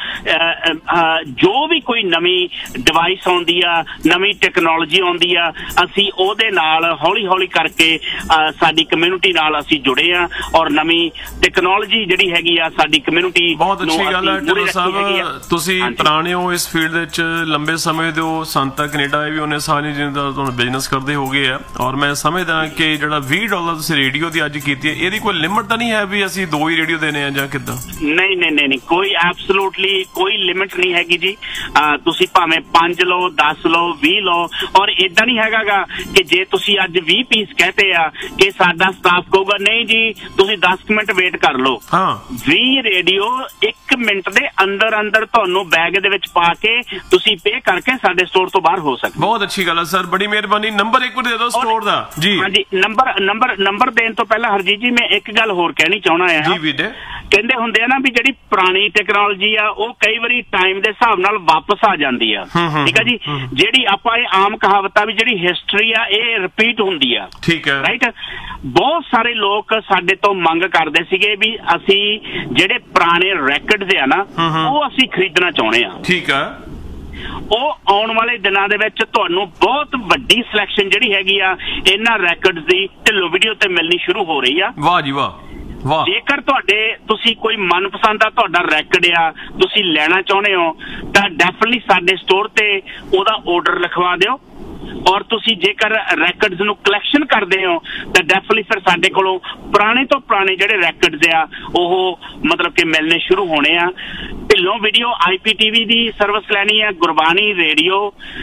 ਜੋ ਵੀ ਕੋਈ ਨਵੀਂ ਡਿਵਾਈਸ ਆਉਂਦੀ ਆ, ਨਵੀਂ ਟੈਕਨੋਲੋਜੀ ਆਉਂਦੀ ਆ, ਅਸੀਂ ਉਹਦੇ ਨਾਲ ਹੌਲੀ ਹੌਲੀ ਕਰਕੇ ਸਾਡੀ ਕਮਿਊਨਿਟੀ ਨਾਲ ਅਸੀਂ ਜੁੜੇ ਆ। ਔਰ ਨਵੀਂ ਟੈਕਨੋਲੋਜੀ ਜਿਹੜੀ ਹੈਗੀ ਆ ਸਾਡੀ ਕਮਿਊਨਿਟੀ
ਬਹੁਤ ਅੱਛੀ ਗੱਲ ਹੈ। ਢਿੱਲੋਂ ਸਾਹਿਬ ਤੁਸੀਂ ਪੁਰਾਣੇ ਹੋ ਇਸ ਫੀਲਡ ਵਿੱਚ, ਲੰਬੇ ਸਮੇਂ ਦੇ ਹੋ, ਸੰਤਾ ਕੈਨੇਡਾ ਵੀ ਉਹਨੇ ਸਾਰੀ ਜਿੰਦਾ ਤੁਹਾਨੂੰ ਬਿਜ਼ਨਸ ਕਰਦੇ ਹੋ ਗਏ ਆ। ਔਰ ਮੈਂ ਸਮਝਦਾ ਕਿ ਜਿਹੜਾ ਵੀਹ ਡਾਲਰ ਤੁਸੀਂ ਰੇਡੀਓ ਦੀ ਅੱਜ ਕੀਤੀ ਹੈ, ਇਹਦੀ ਕੋਈ ਲਿਮਿਟ ਤਾਂ ਨਹੀਂ ਹੈ ਵੀ ਅਸੀਂ ਦੋ ਹੀ ਰੇਡੀਓ ਦੇਣੇ ਆ ਜਾਂ ਕਿੱਦਾਂ?
ਨਹੀਂ ਨਹੀਂ ਨਹੀਂ, ਕੋਈ ਐਬਸੋਲੂਟਲੀ ਕੋਈ ਲਿਮਿਟ ਨਹੀਂ ਹੈਗੀ ਜੀ। ਤੁਸੀਂ ਭਾਵੇਂ ਪੰਜ ਲਓ, ਦਸ ਲਓ, ਵੀਹ ਲਓ। ਔਰ ਏਦਾਂ ਨਹੀਂ ਹੈਗਾ ਕਿ ਜੇ ਤੁਸੀਂ ਅੱਜ ਵੀਹ ਪੀਸ ਕਹਤੇ ਆ ਕਿ ਸਾਡਾ ਸਟਾਫ ਕਹੂਗਾ ਨਹੀਂ ਜੀ ਤੁਸੀਂ ਦਸ ਮਿੰਟ ਵੇਟ ਕਰ ਲਓ। ਵੀਹ ਰੇਡੀਓ ਇੱਕ ਮਿੰਟ ਦੇ ਅੰਦਰ ਅੰਦਰ ਤੁਹਾਨੂੰ ਬੈਗ ਦੇ ਵਿੱਚ ਪਾ ਕੇ ਤੁਸੀਂ ਪੇ ਕਰਕੇ ਸਾਡੇ ਸਟੋਰ ਤੋਂ ਬਾਹਰ ਹੋ ਸਕਦੇ।
ਬਹੁਤ ਅੱਛੀ ਗੱਲ ਹੈ ਸਰ, ਬੜੀ ਮਿਹਰਬਾਨੀ। ਨੰਬਰ ਇੱਕ ਵਾਰ ਦੇ ਦਿਓ ਸਟੋਰ ਦਾ ਜੀ।
ਹਾਂਜੀ, ਨੰਬਰ ਨੰਬਰ ਨੰਬਰ ਦੇਣ ਤੋਂ ਪਹਿਲਾਂ ਹਰਜੀਤ ਜੀ ਮੈਂ ਇੱਕ ਗੱਲ ਹੋਰ ਕਹਿਣੀ ਚਾਹੁੰਦਾ ਆ
ਜੀ ਵੀਰੇ।
ਕਹਿੰਦੇ ਹੁੰਦੇ ਆ ਨਾ ਵੀ ਜਿਹੜੀ ਪੁਰਾਣੀ ਟੈਕਨੋਲੋਜੀ ਆ ਉਹ ਕਈ ਵਾਰੀ ਟਾਈਮ ਦੇ ਹਿਸਾਬ ਨਾਲ ਵਾਪਸ ਆ ਜਾਂਦੀ ਆ, ਠੀਕ ਆ ਜੀ। ਜਿਹੜੀ ਆਪਾਂ ਇਹ ਆਮ ਕਹਾਵਤ ਆ ਵੀ ਜਿਹੜੀ ਹਿਸਟਰੀ ਆ ਇਹ ਰਿਪੀਟ ਹੁੰਦੀ ਆ,
ਠੀਕ ਹੈ,
ਰਾਈਟ। ਬਹੁਤ ਸਾਰੇ ਲੋਕ ਸਾਡੇ ਤੋਂ ਮੰਗ ਕਰਦੇ ਸੀਗੇ ਵੀ ਅਸੀਂ ਜਿਹੜੇ ਪੁਰਾਣੇ ਰੈਕਡਸ ਆ ਨਾ ਉਹ ਅਸੀਂ ਖਰੀਦਣਾ ਚਾਹੁੰਦੇ ਆ,
ਠੀਕ ਆ।
ਉਹ ਆਉਣ ਵਾਲੇ ਦਿਨਾਂ ਦੇ ਵਿੱਚ ਤੁਹਾਨੂੰ ਬਹੁਤ ਵੱਡੀ ਸਿਲੈਕਸ਼ਨ ਜਿਹੜੀ ਹੈਗੀ ਆ ਇਹਨਾਂ ਰੈਕਡਸ ਦੀ ਢਿੱਲੋਂ ਵੀਡੀਓ ਤੇ ਮਿਲਣੀ ਸ਼ੁਰੂ ਹੋ ਰਹੀ ਆ।
ਵਾਹ ਜੀ ਵਾਹ।
ਜੇਕਰ ਤੁਹਾਡੇ ਤੁਸੀਂ ਕੋਈ ਮਨਪਸੰਦ ਦਾ ਤੁਹਾਡਾ ਰੈਕਡ ਆ ਤੁਸੀਂ ਲੈਣਾ ਚਾਹੁੰਦੇ ਹੋ ਤਾਂ ਡੈਫੀਨਿਟਲੀ ਸਾਡੇ ਸਟੋਰ ਤੇ ਉਹਦਾ ਆਰਡਰ ਲਿਖਵਾ ਦਿਓ। ਔਰ ਤੁਸੀਂ ਜੇਕਰ ਰੈਕਡਸ ਨੂੰ ਕਲੈਕਸ਼ਨ ਕਰਦੇ ਹੋ ਤਾਂ ਡੈਫੀਨਿਟਲੀ ਫਿਰ ਸਾਡੇ ਕੋਲੋਂ ਪੁਰਾਣੇ ਤੋਂ ਪੁਰਾਣੇ ਜਿਹੜੇ ਰੈਕਡਸ ਆ ਉਹ ਮਤਲਬ ਕਿ ਮਿਲਣੇ ਸ਼ੁਰੂ ਹੋਣੇ ਆ। ਢਿੱਲੋਂ ਵੀਡੀਓ ਆਈ ਪੀ ਟੀ ਵੀ ਦੀ ਸਰਵਿਸ ਲੈਣੀ ਹੈ, ਗੁਰਬਾਣੀ ਰੇਡੀਓ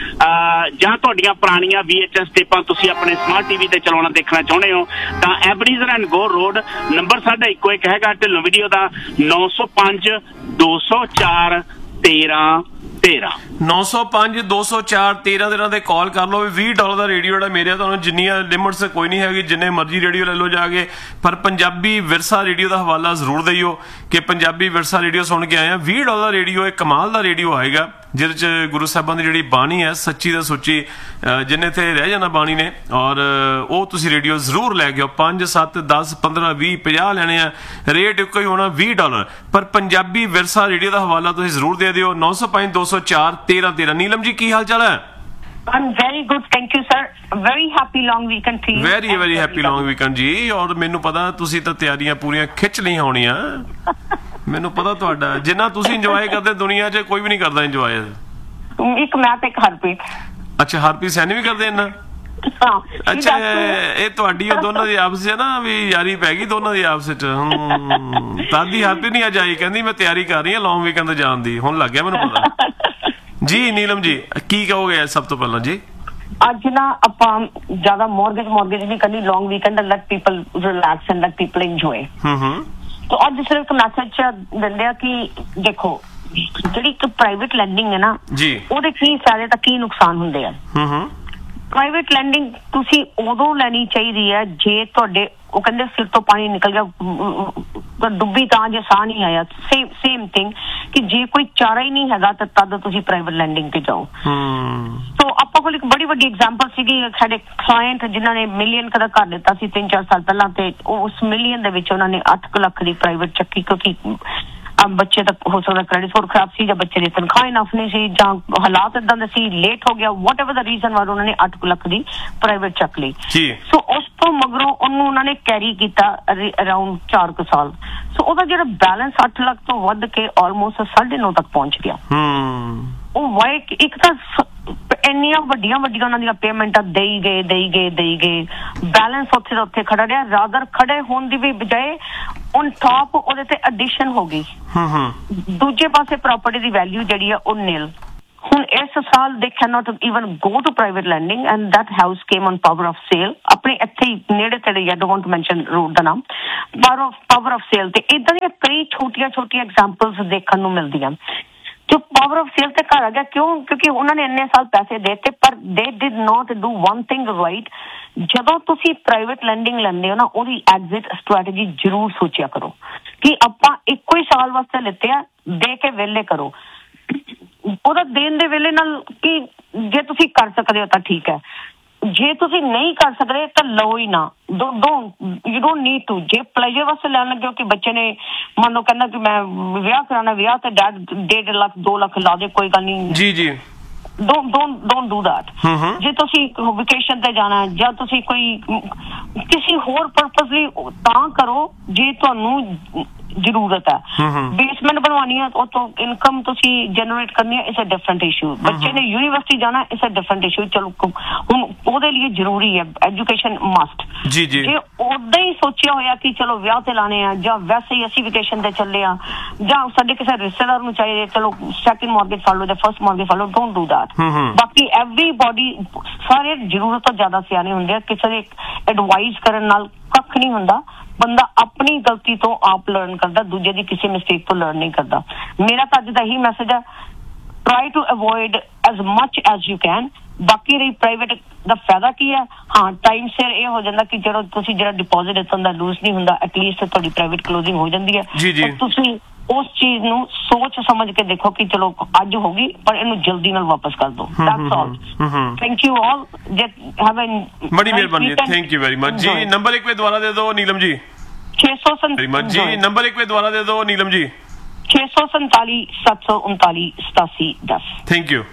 ਜਾਂ ਤੁਹਾਡੀਆਂ ਪੁਰਾਣੀਆਂ ਵੀ ਐਚ ਐਸ ਟੇਪਾਂ ਤੁਸੀਂ ਆਪਣੇ ਸਮਾਰਟ ਟੀਵੀ ਤੇ ਚਲਾਉਣਾ ਦੇਖਣਾ ਚਾਹੁੰਦੇ ਹੋ ਤਾਂ ਐਬਰੀਜ਼ਰ ਐਂਡ ਗੋ ਰੋਡ, ਨੰਬਰ ਸਾਡਾ ਇੱਕੋ ਇੱਕ ਹੈਗਾ ਢਿੱਲੋਂ ਵੀਡੀਓ ਦਾ ਨੌ ਸੌ ਪੰਜ ਦੋ ਸੌ ਚਾਰ ਤੇਰਾਂ ਤੇਰਾਂ
ਨੌ ਸੌ ਪੰਜ ਦੋ ਸੌ ਚਾਰ ਤੇਰਾਂ ਦਿਨਾਂ ਦੇ ਕਾਲ ਕਰ ਲਓ। ਵੀਹ ਡਾਲਰ ਦਾ ਰੇਡੀਓ ਜਿਹੜਾ ਮੇਰੇ ਤੁਹਾਨੂੰ ਜਿੰਨੀਆਂ ਲਿਮਿਟਸ ਕੋਈ ਨਹੀਂ ਹੈਗੀ, ਜਿੰਨੇ ਮਰਜ਼ੀ ਰੇਡੀਓ ਲੈ ਲਓ ਜਾ ਕੇ, ਪਰ ਪੰਜਾਬੀ ਵਿਰਸਾ ਰੇਡੀਓ ਦਾ ਹਵਾਲਾ ਜ਼ਰੂਰ ਦਈਓ ਕਿ ਪੰਜਾਬੀ ਵਿਰਸਾ ਰੇਡੀਓ ਸੁਣ ਕੇ ਆਏ ਆ। ਵੀਹ ਡਾਲਰ ਦਾ ਰੇਡੀਓ ਇੱਕ ਕਮਾਲ ਦਾ ਰੇਡੀਓ ਆਏਗਾ ਜਿਹਦੇ 'ਚ ਗੁਰੂ ਸਾਹਿਬਾਂ ਦੀ ਜਿਹੜੀ ਬਾਣੀ ਹੈ ਸੱਚੀ ਦਾ ਸੁੱਚੀ, ਜਿੰਨੇ ਤੇ ਰਹਿ ਜਾਣਾ ਬਾਣੀ ਨੇ, ਔਰ ਉਹ ਤੁਸੀਂ ਰੇਡੀਓ ਜ਼ਰੂਰ ਲੈ ਕੇ ਆਓ। ਪੰਜ ਸੱਤ ਦਸ ਪੰਦਰਾਂ ਵੀਹ ਪੰਜਾਹ ਲੈਣੇ ਆ, ਰੇਟ ਇੱਕੋ ਹੀ ਹੋਣਾ ਵੀਹ ਡਾਲਰ, ਪਰ ਪੰਜਾਬੀ ਵਿਰਸਾ ਰੇਡੀਓ ਦਾ ਹਵਾਲਾ ਤੁਸੀਂ ਜ਼ਰੂਰ ਦੇ ਦਿਓ। ਨੌ ਸੌ ਪੰਜ ਦੋ ਸੌ ਚਾਰ ਤੇਰਾਂ ਤੇਰਾਂ। ਨੀਲਮ ਜੀ ਕੀ ਹਾਲ ਚਾਲ ਹੈ?
I'm very good, thank you sir. Very happy long weekend to you.
Very very happy long weekend ਜੀ। ਔਰ ਮੈਨੂੰ ਪਤਾ ਤੁਸੀਂ ਤਾਂ ਤਿਆਰੀਆਂ ਪੂਰੀਆਂ ਖਿੱਚ ਲਈਆਂ ਹੋਣੀਆਂ, ਮੈਨੂੰ ਪਤਾ ਤੁਹਾਡਾ ਜਿੰਨਾ ਤੁਸੀਂ ਇੰਜੋਏ ਕਰਦੇ ਦੁਨੀਆ 'ਚ ਕੋਈ ਵੀ ਨਹੀਂ ਕਰਦਾ ਇੰਜੋਏ।
ਇੱਕ ਮੈਂ ਤੇ ਇੱਕ ਹਰਪ੍ਰੀਤ।
ਅੱਛਾ, ਹਰਪ੍ਰੀਤ ਸੈਣੀ ਵੀ ਕਰਦੇ ਇੰਨਾ? ਅੱਛਾ, ਇਹ ਤੁਹਾਡੀ ਉਹ ਦੋਨਾਂ ਦੀ ਆਪਸ 'ਚ ਨਾ ਵੀ ਯਾਰੀ ਪੈ ਗਈ ਦੋਨਾਂ ਦੀ ਆਪਸ 'ਚ। ਦਾਦੀ ਹਰਪ੍ਰੀਤ ਨਹੀਂ ਅੱਜ ਆਈ, ਕਹਿੰਦੀ ਮੈਂ ਤਿਆਰੀ ਕਰ ਰਹੀ ਹਾਂ ਲੌਂਗ ਵੀਕਐਂਡ ਜਾਣ ਦੀ। ਹੁਣ ਲੱਗ ਗਿਆ ਮੈਨੂੰ ਪਤਾ ਜੀ। ਨੀਲਮ ਜੀ ਕੀ ਕਹੋਗੇ ਸਭ ਤੋਂ ਪਹਿਲਾਂ ਜੀ?
ਅੱਜ ਨਾ ਆਪਾਂ ਜ਼ਿਆਦਾ ਮੌਰਗੇਜ ਮੌਰਗੇਜ ਨਹੀਂ ਕਰਨੀ, ਲੌਂਗ weekend light people relax and light people enjoy. ਹੂੰ ਹੂੰ। तो आज सिर्फ मैसेज दिंदे कि देखो ਜਿਹੜੀ ਇੱਕ ਪ੍ਰਾਈਵੇਟ ਲੈਂਡਿੰਗ ਹੈ ਨਾ
ਜੀ,
ਉਹਦੇ ਕੀ ਫਾਇਦੇ ਤਾਂ ਕੀ ਨੁਕਸਾਨ ਹੁੰਦੇ ਆ।
ਹੂੰ ਹੂੰ
ਪ੍ਰਾਈਵੇਟ ਲੈਂਡਿੰਗ ਤੁਸੀਂ ਉਦੋਂ ਲੈਣੀ ਚਾਹੀਦੀ ਹੈ ਜੇ ਤੁਹਾਡੇ ਉਹ ਕਹਿੰਦੇ ਸਿਰ ਤੋਂ ਪਾਣੀ ਨਿਕਲ ਗਿਆ, ਡੁੱਬੀ ਤਾਂ ਜੇ ਸਾਹ ਨਹੀਂ ਆਇਆ, ਸੇਮ ਸੇਮ ਥਿੰਗ ਕਿ ਜੇ ਕੋਈ ਚਾਰਾ ਹੀ ਨਹੀਂ ਹੈਗਾ ਤਾਂ ਤਦ ਤੁਸੀਂ ਪ੍ਰਾਈਵੇਟ ਲੈਂਡਿੰਗ ਤੇ ਜਾਓ। ਸੋ ਆਪਾਂ ਕੋਲ ਇੱਕ ਬੜੀ ਵੱਡੀ ਐਗਜ਼ਾਮਪਲ ਸੀਗੀ, ਸਾਡੇ ਕਲਾਇੰਟ ਜਿਨ੍ਹਾਂ ਨੇ ਮਿਲੀਅਨ ਕਦਾ ਘਰ ਦਿੱਤਾ ਸੀ ਤਿੰਨ ਚਾਰ ਸਾਲ ਪਹਿਲਾਂ, ਤੇ ਉਸ ਮਿਲੀਅਨ ਦੇ ਵਿੱਚ ਉਹਨਾਂ ਨੇ ਅੱਠ ਲੱਖ ਦੀ ਪ੍ਰਾਈਵੇਟ ਚੱਕੀ, ਕਿਉਂਕਿ ਬੱਚੇ ਦਾ ਹੋ ਸਕਦਾ ਕ੍ਰੈਡਿਟ ਸਕੋਰ ਖਰਾਬ ਸੀ, ਜਾਂ ਬੱਚੇ ਦੀ ਤਨਖਾਹ ਇਨਫ ਨਹੀਂ ਸੀ, ਜਾਂ ਹਾਲਾਤ ਏਦਾਂ ਦੇ ਸੀ, ਲੇਟ ਹੋ ਗਿਆ, ਵਾਟ ਐਵਰ ਦਾ ਰੀਜ਼ਨ ਵਾਰ ਉਹਨਾਂ ਨੇ ਅੱਠ ਲੱਖ ਦੀ ਪ੍ਰਾਈਵੇਟ ਚੱਕ ਲਈ। ਸੋ ਉਸ ਤੋਂ ਮਗਰੋਂ ਉਹਨੂੰ ਉਹਨਾਂ ਨੇ ਕੈਰੀ ਕੀਤਾ ਅਰਾਊਂਡ ਚਾਰ ਕੁ ਸਾਲ। ਸੋ ਉਹਦਾ ਜਿਹੜਾ ਬੈਲੈਂਸ ਅੱਠ ਲੱਖ ਤੋਂ ਵੱਧ ਕੇ ਆਲਮੋਸਟ ਸਾਢੇ ਨੌ ਤੱਕ ਪਹੁੰਚ ਗਿਆ। ਉਹ ਵਾਈ ਇੱਕ ਤਾਂ ਇੰਨੀਆਂ ਵੱਡੀਆਂ ਵੱਡੀਆਂ ਉਹਨਾਂ ਦੀਆਂ ਪੇਮੈਂਟਾਂ ਦੇਈ ਗਏ ਦੇਈ ਗਏ ਦੇਈ ਗਏ ਬੈਲੈਂਸ ਉੱਥੇ ਦਾ ਉੱਥੇ ਖੜਾ ਰਿਹਾ, ਰਾਦਰ ਖੜੇ ਹੋਣ ਦੀ ਵੀ ਬਜਾਏ ਔਨ ਟਾਪ ਉਹਦੇ ਤੇ ਐਡੀਸ਼ਨ ਹੋ ਗਈ। ਦੂਜੇ ਪਾਸੇ ਪ੍ਰਾਪਰਟੀ ਦੀ ਵੈਲਿਊ ਜਿਹੜੀ ਆ ਉਹ ਨਿਲ। ਹੁਣ ਇਸ ਸਾਲ they can not even go to private landing and that house came on power of sale, ਆਪਣੇ ਇੱਥੇ ਹੀ ਨੇੜੇ ਤੇੜੇ, I don't want to mention road ਦਾ ਨਾਮ, power of power of sale. ਤੇ ਇਦਾਂ ਦੀਆਂ ਕਈ ਛੋਟੀਆਂ ਛੋਟੀਆਂ ਐਗਜ਼ਾਮਪਲਸ ਦੇਖਣ ਨੂੰ ਮਿਲਦੀਆਂ ਜੋ ਪਾਵਰ ਆਫ ਸੇਲ ਤੇ ਘਰ ਆ ਗਿਆ। ਕਿਉਂ? ਕਿਉਂਕਿ ਉਹਨਾਂ ਨੇ ਇੰਨੇ ਸਾਲ ਪੈਸੇ ਦੇਤੇ ਪਰ ਦੇ did note do one thing right. ਜਦੋਂ ਤੁਸੀਂ ਪ੍ਰਾਈਵੇਟ ਲੈਂਡਿੰਗ ਲੈਂਦੇ ਹੋ ਨਾ, ਉਹਦੀ ਐਗਜ਼ਿਟ ਸਟ੍ਰੈਟਜੀ ਜ਼ਰੂਰ ਸੋਚਿਆ ਕਰੋ ਕਿ ਆਪਾਂ ਇੱਕੋ ਹੀ ਸਾਲ ਵਾਸਤੇ ਲਿੱਤੇ ਆ, ਦੇ ਕੇ ਵਿਹਲੇ ਕਰੋ। ਉਹਦਾ ਦੇਣ ਦੇ ਵੇਲੇ ਨਾਲ ਕਿ ਜੇ ਤੁਸੀਂ ਕਰ ਸਕਦੇ ਹੋ ਤਾਂ ਠੀਕ ਹੈ, ਜੇ ਤੁਸੀਂ ਨਹੀਂ ਕਰ ਸਕਦੇ ਤਾਂ ਲਓ ਹੀ ਨਾ। You don't need to. ਜੇ ਪਲੇਜਰ ਵਾਸਤੇ ਲੈਣ ਲੱਗੇ ਹੋ ਕਿ ਬੱਚੇ ਨੇ ਮੰਨ ਲਓ ਕਹਿੰਦਾ ਕਿ ਮੈਂ ਵਿਆਹ ਕਰਾਉਣਾ, ਵਿਆਹ ਤੇ ਡੈਡ ਡੇਢ ਲੱਖ ਦੋ ਲੱਖ ਲਾ ਦੇ, ਕੋਈ ਗੱਲ ਨਹੀਂ, ਜੀ ਜੀ don't don't don't do that. ਜੇ ਤੁਸੀਂ ਵੈਕੇਸ਼ਨ ਤੇ ਜਾਣਾ ਜਾਂ ਤੁਸੀਂ ਕੋਈ ਕਿਸੇ ਹੋਰ ਪਰਪਸ ਲਈ ਤਾਂ ਕਰੋ ਜੇ ਤੁਹਾਨੂੰ ਜ਼ਰੂਰਤ ਹੈ। ਬੇਸਮੈਂਟ ਬਣਵਾਉਣੀ ਹੈ, ਉਹ ਤੋਂ ਇਨਕਮ ਤੁਸੀਂ ਜਨਰੇਟ ਕਰਨੀ ਹੈ, ਇਟਸ ਅ ਡਿਫਰੈਂਟ ਇਸ਼ੂ। ਬੱਚੇ ਨੇ ਯੂਨੀਵਰਸਿਟੀ ਜਾਣਾ, ਇਟਸ ਅ ਡਿਫਰੈਂਟ ਇਸ਼ੂ। ਚਲੋ ਹੁਣ ਉਹਦੇ ਲਈ ਜ਼ਰੂਰੀ ਹੈ ਐਜੂਕੇਸ਼ਨ ਮਸਟ। ਜੀ ਜੀ ਜੇ ਉਦਾਂ ਹੀ ਸੋਚਿਆ ਹੋਇਆ ਕਿ ਚਲੋ ਵਿਆਹ ਤੇ ਲਾਣੇ ਆ, ਜਾਂ ਵੈਸੇ ਹੀ ਅਸੀਂ ਵੈਕੇਸ਼ਨ ਤੇ ਚੱਲੇ ਆ, ਜਾਂ ਸਾਡੇ ਕਿਸੇ ਰਿਸ਼ਤੇਦਾਰ ਨੂੰ ਚਾਹੀਦੇ ਚਲੋ ਸੈਕਿੰਡ ਮਾਰਗੇਜ ਫੜ ਲਓ ਜਾਂ ਫਸਟ ਮਾਰਗੇਜ ਫੜ ਲਓ, ਡੋਂਟ ਡੂ ਦੈਟ। ਬਾਕੀ ਐਵਰੀਬਾਡੀ, ਸਾਰੇ ਜ਼ਰੂਰਤ ਤੋਂ ਜ਼ਿਆਦਾ ਸਿਆਣੇ ਹੁੰਦੇ ਆ, ਕਿਸੇ ਦੇ ਐਡਵਾਈਸ ਕਰਨ ਨਾਲ ਕੱਖ ਨਹੀਂ ਹੁੰਦਾ। ਬੰਦਾ ਆਪਣੀ ਗਲਤੀ ਤੋਂ ਆਪ ਲਰਨ ਕਰਦਾ, ਦੂਜੇ ਦੀ ਕਿਸੇ ਮਿਸਟੇਕ ਤੋਂ ਲਰਨ ਨਹੀਂ ਕਰਦਾ। ਮੇਰਾ ਤਾਂ ਅੱਜ ਦਾ ਇਹੀ ਮੈਸੇਜ ਹੈ, try to avoid as much as you can. ਬਾਕੀ ਰਹੀ ਪ੍ਰਾਈਵੇਟ ਦਾ ਫਾਇਦਾ ਕੀ ਹੈ, ਹਾਂ ਟਾਈਮ ਸਿਰ ਇਹ ਹੋ ਜਾਂਦਾ ਕਿ ਜਦੋਂ ਤੁਸੀਂ ਜਿਹੜਾ ਡਿਪੋਜ਼ਿਟ ਦਿੱਤਾ ਹੁੰਦਾ ਲੂਜ਼ ਨਹੀਂ ਹੁੰਦਾ, ਐਟਲੀਸਟ ਤੁਹਾਡੀ ਪ੍ਰਾਈਵੇਟ ਕਲੋਜ਼ਿੰਗ ਹੋ ਜਾਂਦੀ ਹੈ। ਤੁਸੀਂ ਉਸ ਚੀਜ਼ ਨੂੰ ਸੋਚ ਸਮਝ ਕੇ ਦੇਖੋ ਕਿ ਚਲੋ ਅੱਜ ਹੋ ਗਈ ਪਰ ਇਹਨੂੰ ਜਲਦੀ ਨਾਲ ਵਾਪਸ ਕਰ ਦੋ। That's all. Thank you all. Have a
ਬੜੀ ਮਿਹਰਬਾਨੀ, ਥੈਂਕ ਯੂ ਵੈਰੀ ਮਚ ਜੀ। ਨੰਬਰ ਇੱਕ पे ਦੁਬਾਰਾ ਦੇ ਦਿਓ ਨੀਲਮ ਜੀ।
छह सौ संताली
जी नंबर एक पे दोबारा दे दो नीलम जी।
छह सौ संताली सात सौ उनतालीस सतासी दस।
Thank you.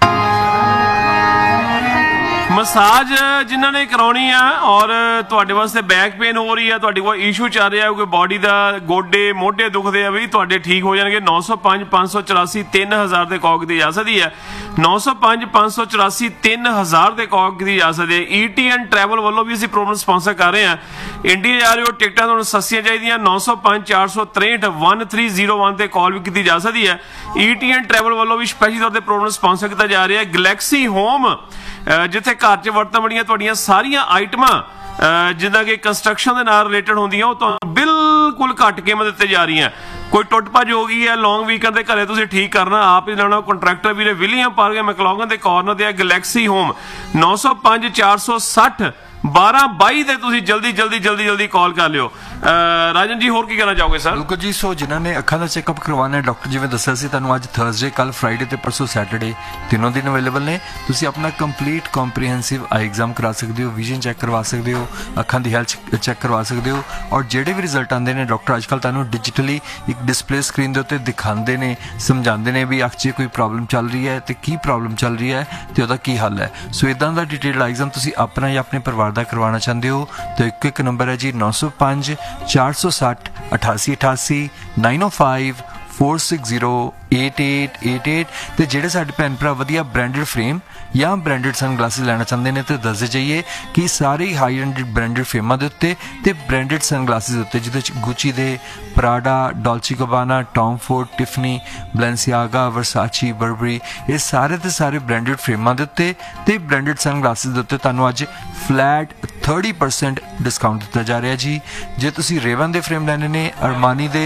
ਮਸਾਜ ਜਿਨ੍ਹਾਂ ਨੇ ਕਰਾਉਣੀ ਆ ਔਰ ਤੁਹਾਡੇ ਵਾਸਤੇ ਬੈਕ ਪੇਨ ਹੋ ਰਹੀ ਆ, ਤੁਹਾਡੇ ਕੋਲ ਇਸ਼ੂ ਚੱਲ ਰਿਹਾ ਕੋਈ ਬਾਡੀ ਦਾ, ਗੋਡੇ ਮੋਢੇ ਦੁਖਦੇ ਆ, ਵੀ ਤੁਹਾਡੇ ਠੀਕ ਹੋ ਜਾਣਗੇ। ਨੌ ਸੌ ਪੰਜ ਪੰਜ ਸੌ ਚੁਰਾਸੀ ਤਿੰਨ ਹਜ਼ਾਰ ਦੇ ਕੌਕ ਦੀ ਜਾ ਸਕਦੀ ਹੈ। ਨੌ ਸੌ ਪੰਜ ਪੰਜ ਸੌ ਚੁਰਾਸੀ ਤਿੰਨ ਹਜ਼ਾਰ ਦੇ ਕੌਕ ਦੀ ਜਾ ਸਕਦੀ ਹੈ। ਈ ਟੀ ਐਨ ਟਰੈਵਲ ਵੱਲੋਂ ਵੀ ਅਸੀਂ ਪ੍ਰੋਗਰਾਮ ਸਪਾਂਸਰ ਕਰ ਰਹੇ ਹਾਂ। ਇੰਡੀਆ ਜਾ ਰਹੇ ਹੋ, ਟਿਕਟਾਂ ਤੁਹਾਨੂੰ ਸਸਤੀਆਂ ਚਾਹੀਦੀਆਂ, ਨੌ ਸੌ ਪੰਜ ਚਾਰ ਸੌ ਤਰੇਹਠ ਇੱਕ ਤਿੰਨ ਜ਼ੀਰੋ ਇੱਕ ਤੇ ਕਾਲ ਵੀ ਕੀਤੀ ਜਾ ਸਕਦੀ ਹੈ। ਈ ਟੀ ਐਨ ਟਰੈਵਲ ਵੱਲੋਂ ਵੀ ਸਪੈਸ਼ਲੀ ਤੌਰ ਤੇ ਪ੍ਰੋਗਰਾਮ ਸਪਾਂਸਰ ਕੀਤਾ ਜਾ ਰਿਹਾ ਹੈ। ਗਲੈਕਸੀ ਹੋਮ, ਜਿੱਥੇ ਘਰ 'ਚ ਵਰਤਣ ਵਾਲੀਆਂ ਤੁਹਾਡੀਆਂ ਸਾਰੀਆਂ ਆਈਟਮਾਂ ਜਿੱਦਾਂ ਕਿ ਕੰਸਟਰਕਸ਼ਨ ਦੇ ਨਾਲ ਰਿਲੇਟਡ ਹੁੰਦੀਆਂ, ਉਹ ਤੁਹਾਨੂੰ ਬਿਲਕੁਲ ਘੱਟ ਕੀਮਤ ਦਿੱਤੇ ਜਾ ਰਹੀਆਂ। ਕੋਈ ਟੁੱਟ ਭੱਜ ਹੋ ਗਈ ਹੈ, ਲੌਂਗ ਵੀਕਐਂਡ ਦੇ ਘਰੇ ਤੁਸੀਂ ਠੀਕ ਕਰਨਾ, ਆਪ ਹੀ ਲੈਣਾ, ਕੰਟਰੈਕਟਰ ਵੀਰੇ ਵਿਲੀਅਮ ਪਾਰਕ ਮੈਕਲੋਗਨ ਦੇ ਕਾਰਨਰ ਤੇ ਹੈ ਗਲੈਕਸੀ ਹੋਮ। ਨੌ ਸੌ ਪੰਜ ਚਾਰ ਸੌ ਸੱਠ ਬਾਰਾਂ ਬਾਈ ਤੇ ਤੁਸੀਂ ਜਲਦੀ ਜਲਦੀ ਜਲਦੀ ਜਲਦੀ ਕਾਲ ਕਰ ਲਿਓ। ਰਾਜਨ ਜੀ ਹੋਰ ਕੀ ਕਹਿਣਾ ਚਾਹੋਗੇ ਸਰ?
ਬਿਲਕੁਲ ਜੀ। ਸੋ ਜਿਨ੍ਹਾਂ ਨੇ ਅੱਖਾਂ ਦਾ ਚੈੱਕਅਪ ਕਰਵਾਉਣਾ ਹੈ, ਡਾਕਟਰ ਜਿਵੇਂ ਦੱਸਿਆ ਸੀ ਤੁਹਾਨੂੰ, ਅੱਜ ਥਰਸਡੇ, ਕੱਲ ਫਰਾਈਡੇ ਤੇ ਪਰਸੋਂ ਸੈਟਰਡੇ ਤਿੰਨੋਂ ਦਿਨ ਅਵੇਲੇਬਲ ਨੇ। ਤੁਸੀਂ ਆਪਣਾ ਕੰਪਲੀਟ ਕੰਪਰੀਹੈਂਸਿਵ ਆਈ ਐਗਜ਼ਾਮ ਕਰਾ ਸਕਦੇ ਹੋ, ਵਿਜ਼ਨ ਚੈੱਕ ਕਰਵਾ ਸਕਦੇ ਹੋ, ਅੱਖਾਂ ਦੀ ਹੈਲਥ ਚੈੱਕ ਕਰਵਾ ਸਕਦੇ ਹੋ। ਔਰ ਜਿਹੜੇ ਵੀ ਰਿਜ਼ਲਟ ਆਉਂਦੇ ਨੇ ਡਾਕਟਰ ਅੱਜ ਕੱਲ੍ਹ ਤੁਹਾਨੂੰ ਡਿਜੀਟਲੀ ਇੱਕ ਡਿਸਪਲੇ ਸਕਰੀਨ ਦੇ ਉੱਤੇ ਦਿਖਾਉਂਦੇ ਨੇ, ਸਮਝਾਉਂਦੇ ਨੇ ਵੀ ਅੱਖ 'ਚ ਕੋਈ ਪ੍ਰੋਬਲਮ ਚੱਲ ਰਹੀ ਹੈ ਤੇ ਕੀ ਪ੍ਰੋਬਲਮ ਚੱਲ ਰਹੀ ਹੈ ਤੇ ਉਹਦਾ ਕੀ ਹੱਲ ਹੈ। ਸੋ ਇੱਦਾਂ ਦਾ ਡਿਟੇਲ ਐਗਜ਼ਾਮ ਤੁਸੀਂ ਆਪਣਾ ਜਾਂ ਆਪਣੇ ਪਰਿਵਾਰ ਦਾ ਕਰਵਾਉਣਾ ਚਾਹੁੰਦੇ ਹੋ ਤਾਂ ਇੱਕ ਇੱਕ ਨੰਬਰ ਹੈ ਜੀ ਨੌ ਸੌ ਪੰਜ ਚਾਰ ਸੌ ਸੱਠ ਅਠਾਸੀ ਅਠਾਸੀ ਨਾਈਨ ਓ five four six zero eight eight eight eight. ਤੇ ਜਿਹੜੇ ਸਾਡੇ ਭੈਣ ਭਰਾ ਵਧੀਆ ਬ੍ਰਾਂਡਡ ਫਰੇਮ ਜਾਂ ਬ੍ਰਾਂਡਡ ਸਨਗਲਾਸਿਸ ਲੈਣਾ ਚਾਹੁੰਦੇ ਨੇ ਤਾਂ ਦੱਸਦੇ ਜਾਈਏ ਕਿ ਸਾਰੇ ਹਾਈ ਐਂਡ ਬ੍ਰਾਂਡਡ ਫਰੇਮਾਂ ਦੇ ਉੱਤੇ ਤੇ ਬ੍ਰਾਂਡਡ ਸਨਗਲਾਸਿਸ ਦੇ ਉੱਤੇ, ਜਿਹਦੇ 'ਚ ਗੁਚੀ ਦੇ, ਪ੍ਰਾਡਾ, ਡੋਲਚੀ ਗਬਾਨਾ, ਟੌਮ ਫੋਰਡ, ਟਿਫਨੀ, ਬਲੈਂਸੀਆਗਾ, ਵਰਸਾਚੀ, ਬਰਬਰੀ, ਇਹ ਸਾਰੇ ਦੇ ਸਾਰੇ ਬ੍ਰਾਂਡਡ ਫਰੇਮਾਂ ਦੇ ਉੱਤੇ ਤੇ ਬ੍ਰਾਂਡਡ ਸਨਗਲਾਸਿਸ ਦੇ ਉੱਤੇ ਤੁਹਾਨੂੰ ਅੱਜ ਫਲੈਟ ਥਰਟੀ ਪਰਸੈਂਟ ਡਿਸਕਾਊਂਟ ਦਿੱਤਾ ਜਾ ਰਿਹਾ ਜੀ। ਜੇ ਤੁਸੀਂ ਰੇਵਨ ਦੇ ਫਰੇਮ ਲੈਣੇ ਨੇ, ਅਰਮਾਨੀ ਦੇ,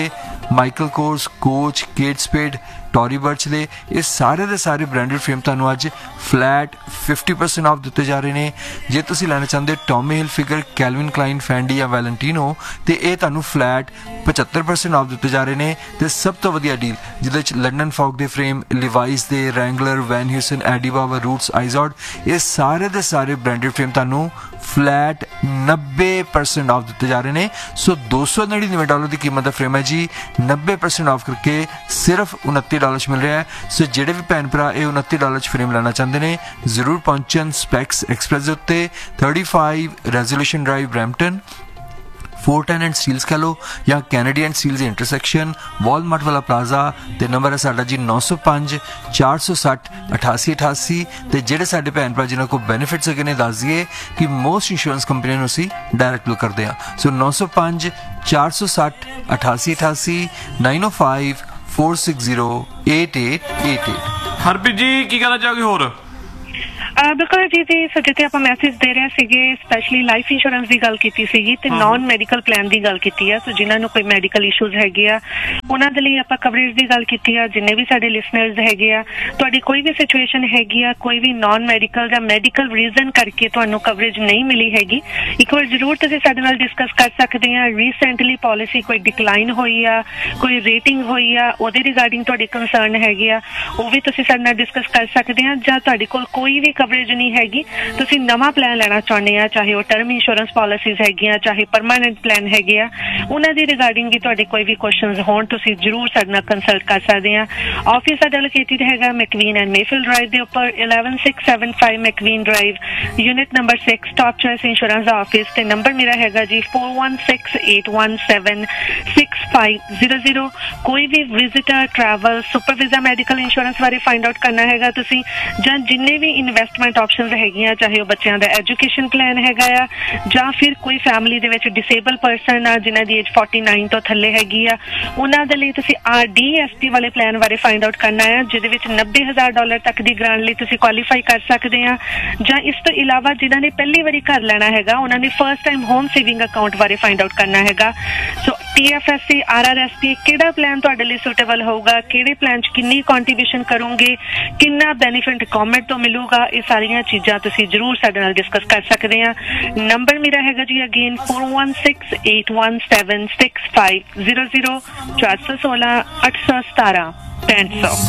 Michael Kors, coach, Kate ਸਪੇਡ, Tory ਬਰਚ ਦੇ ਇਹ ਸਾਰੇ ਦੇ ਸਾਰੇ ਬ੍ਰਾਂਡਡ ਫਰੇਮ ਤੁਹਾਨੂੰ ਅੱਜ ਫਲੈਟ ਫਿਫਟੀ ਪਰਸੈਂਟ ਆਫ ਦਿੱਤੇ ਜਾ ਰਹੇ ਨੇ। ਜੇ ਤੁਸੀਂ ਲੈਣਾ ਚਾਹੁੰਦੇ ਟੋਮੀ ਹਿਲਫਿਗਰ, ਕੈਲਵਿਨ ਕਲਾਈਨ, ਫੈਂਡੀ ਜਾਂ ਵੈਲੈਂਟੀਨੋ ਤੇ ਇਹ ਤੁਹਾਨੂੰ ਫਲੈਟ ਪਚੱਤਰ ਪਰਸੈਂਟ ਆਫ ਦਿੱਤੇ ਜਾ ਰਹੇ ਨੇ। ਤੇ ਸਭ ਤੋਂ ਵਧੀਆ ਡੀਲ ਜਿਹਦੇ ਵਿੱਚ ਲੰਡਨ ਫੌਗ ਦੇ ਫਰੇਮ, ਲਿਵਾਈਸ ਦੇ, ਰੈਂਗਲਰ, ਵੈਨ ਹਿਊਸਨ, ਐਡੀਬਾਵਾ, ਰੂਟਸ, ਆਈਜ਼ੌਡ ਇਹ ਸਾਰੇ ਦੇ ਸਾਰੇ ਬ੍ਰਾਂਡਡ ਫਰੇਮ ਤੁਹਾਨੂੰ ਫਲੈਟ ਨੱਬੇ ਪਰਸੈਂਟ ਆਫ ਦਿੱਤੇ ਜਾ ਰਹੇ ਨੇ। ਸੋ ਦੋ ਸੌ ਨੜਿਨਵੇਂ ਡਾਲਰ ਦੀ ਕੀਮਤ ਦਾ ਫਰੇਮ ਹੈ ਜੀ, ਨੱਬੇ ਪਰਸੈਂਟ ਆਫ ਕਰਕੇ ਸਿਰਫ ਉਨੱਤੀ ਡਾਲਰ 'ਚ ਮਿਲ ਰਿਹਾ ਹੈ। ਸੋ ਜਿਹੜੇ ਵੀ ਭੈਣ ਭਰਾ ਇਹ ਉਨੱਤੀ ਡਾਲਰ 'ਚ ਫਰੇਮ ਲੈਣਾ ਚਾਹੁੰਦੇ ਨੇ ਜ਼ਰੂਰ ਪਹੁੰਚਣ ਸਪੈਕਸ ਐਕਸਪ੍ਰੈਸ ਦੇ ਉੱਤੇ, thirty-five resolution drive, Brampton. Fort and steels कह लो या Kennedy and steels intersection, Walmart वाला प्लाजा। तो नंबर है साडा जी नौ सौ पाँच चार सौ सठ अठासी अठासी। तो जेडे साडे भैन भरा जिन्होंने को बेनिफिट्स अगे ने दस दिए कि मोस्ट इंश्योरेंस कंपनी ने उसी डायरेक्ट बुक करते हैं। सो नौ सौ पाँच चार सौ सठ अठासी अठासी, नाइन ओ five four six zero eight eight eight eight.
Harpreet जी की कहना चाहोगे होर?
ਬਿਲਕੁਲ ਜੀ ਜੀ ਸੋ ਜਿੱਥੇ ਆਪਾਂ ਮੈਸੇਜ ਦੇ ਰਹੇ ਸੀਗੇ ਸਪੈਸ਼ਲੀ ਲਾਈਫ ਇੰਸ਼ੋਰੈਂਸ ਦੀ ਗੱਲ ਕੀਤੀ ਸੀਗੀ ਤੇ ਨਾਨ ਮੈਡੀਕਲ ਪਲਾਨ ਦੀ ਗੱਲ ਕੀਤੀ ਆ। ਸੋ ਜਿਨ੍ਹਾਂ ਨੂੰ ਕੋਈ ਮੈਡੀਕਲ ਇਸ਼ੂਜ਼ ਹੈਗੇ ਆ ਉਹਨਾਂ ਦੇ ਲਈ ਆਪਾਂ ਕਵਰੇਜ ਦੀ ਗੱਲ ਕੀਤੀ ਆ। ਜਿੰਨੇ ਵੀ ਸਾਡੇ ਲਿਸਨਰਸ ਹੈਗੇ ਆ ਤੁਹਾਡੀ ਕੋਈ ਵੀ ਸਿਚੁਏਸ਼ਨ ਹੈਗੀ ਆ, ਕੋਈ ਵੀ ਨਾਨ ਮੈਡੀਕਲ ਜਾਂ ਮੈਡੀਕਲ ਰੀਜ਼ਨ ਕਰਕੇ ਤੁਹਾਨੂੰ ਕਵਰੇਜ ਨਹੀਂ ਮਿਲੀ ਹੈਗੀ, ਇੱਕ ਵਾਰ ਜ਼ਰੂਰ ਤੁਸੀਂ ਸਾਡੇ ਨਾਲ ਡਿਸਕਸ ਕਰ ਸਕਦੇ ਆ। ਰੀਸੈਂਟਲੀ ਪਾਲਿਸੀ ਕੋਈ ਡਿਕਲਾਈਨ ਹੋਈ ਆ, ਕੋਈ ਰੇਟਿੰਗ ਹੋਈ ਆ, ਉਹਦੇ ਰਿਗਾਰਡਿੰਗ ਤੁਹਾਡੇ ਕੰਸਰਨ ਹੈਗੇ ਆ, ਉਹ ਵੀ ਤੁਸੀਂ ਸਾਡੇ ਨਾਲ ਡਿਸਕਸ ਕਰ ਸਕਦੇ ਆ। ਜਾਂ ਤੁਹਾਡੇ ਕੋਲ ਕੋਈ ਵੀ ਕਵਰੇਜ ਨਹੀਂ ਹੈਗੀ, ਤੁਸੀਂ ਨਵਾਂ ਪਲਾਨ ਲੈਣਾ ਚਾਹੁੰਦੇ ਆ, ਚਾਹੇ ਉਹ ਟਰਮ ਇੰਸ਼ੋਰੈਂਸ ਪਾਲਿਸੀਜ਼ ਹੈਗੀਆਂ, ਚਾਹੇ ਪਰਮਾਨੈਂਟ ਪਲਾਨ ਹੈਗੇ ਆ, ਉਹਨਾਂ ਦੀ ਰਿਗਾਰਡਿੰਗ ਵੀ ਤੁਹਾਡੇ ਕੋਈ ਵੀ ਕੁਐਸਚਨਸ ਹੋਣ ਤੁਸੀਂ ਜ਼ਰੂਰ ਸਾਡੇ ਨਾਲ ਕੰਸਲਟ ਕਰ ਸਕਦੇ ਆ। ਆਫਿਸ ਸਾਡਾ ਲੋਕੇਟਡ ਹੈਗਾ ਮੈਕਵੀਨ ਐਂਡ ਮੇਫਿਲ ਡਰਾਈਵ ਦੇ ਉੱਪਰ, eleven six seven five ਮੈਕਵੀਨ drive, unit number six, top choice insurance ਦਾ ਆਫਿਸ। ਤੇ ਨੰਬਰ ਮੇਰਾ ਹੈਗਾ ਜੀ four one six eight one seven six five zero zero। ਕੋਈ ਵੀ visitor, travel, super visa, medical insurance ਬਾਰੇ ਫਾਈਂਡ ਆਊਟ ਕਰਨਾ ਹੈਗਾ ਤੁਸੀਂ, ਜਾਂ ਜਿੰਨੇ ਵੀ ਇਨਵੈਸਟਮੈਂਟ ਆਪਸ਼ਨਸ ਹੈਗੀਆਂ, ਚਾਹੇ ਉਹ ਬੱਚਿਆਂ ਦਾ ਐਜੂਕੇਸ਼ਨ ਪਲਾਨ ਹੈਗਾ ਆ ਜਾਂ ਫਿਰ ਕੋਈ ਫੈਮਿਲੀ ਦੇ ਵਿੱਚ ਡਿਸੇਬਲ ਪਰਸਨ ਆ ਜਿਨ੍ਹਾਂ ਦੀ ਏਜ forty-nine ਤੋਂ ਥੱਲੇ ਹੈਗੀ ਆ, ਉਹਨਾਂ ਦੇ ਲਈ ਤੁਸੀਂ ਆਰ ਡੀ ਐਸ ਪੀ ਵਾਲੇ ਪਲਾਨ ਬਾਰੇ ਫਾਈਂਡ ਆਊਟ ਕਰਨਾ ਹੈ, ਜਿਹਦੇ ਵਿੱਚ ਨੱਬੇ ਹਜ਼ਾਰ ਡਾਲਰ ਤੱਕ ਦੀ ਗ੍ਰਾਂਟ ਲਈ ਤੁਸੀਂ ਕੁਆਲੀਫਾਈ ਕਰ ਸਕਦੇ ਆ। ਜਾਂ ਇਸ ਤੋਂ ਇਲਾਵਾ ਜਿਨ੍ਹਾਂ ਨੇ ਪਹਿਲੀ ਵਾਰੀ ਘਰ ਲੈਣਾ ਹੈਗਾ ਉਹਨਾਂ ਨੇ first time home saving account ਬਾਰੇ ਫਾਈਂਡ ਆਊਟ ਕਰਨਾ ਹੈਗਾ। ਸੋ T F S C, R R S P, ਕਿਹੜਾ ਪਲਾਨ ਤੁਹਾਡੇ ਲਈ ਸੁਟੇਬਲ ਹੋਊਗਾ, ਕਿਹੜੇ ਪਲਾਨ 'ਚ ਕਿੰਨੀ ਕੰਟਰੀਬਿਊਸ਼ਨ ਕਰੋਗੇ, ਕਿੰਨਾ ਬੈਨੀਫਿਟ ਗਵਰਨਮੈਂਟ ਤੋਂ ਮਿਲੂਗਾ, ਇਹ ਸਾਰੀਆਂ ਚੀਜ਼ਾਂ ਤੁਸੀਂ ਜ਼ਰੂਰ ਸਾਡੇ ਨਾਲ ਡਿਸਕਸ ਕਰ ਸਕਦੇ ਆ। ਨੰਬਰ ਮੇਰਾ ਹੈਗਾ ਜੀ again four one six eight one seven six five zero zero, ਚਾਰ ਸੌ ਸੋਲਾਂ ਅੱਠ ਸੌ ਸਤਾਰਾਂ ਪੈਂਹਠ ਸੌ।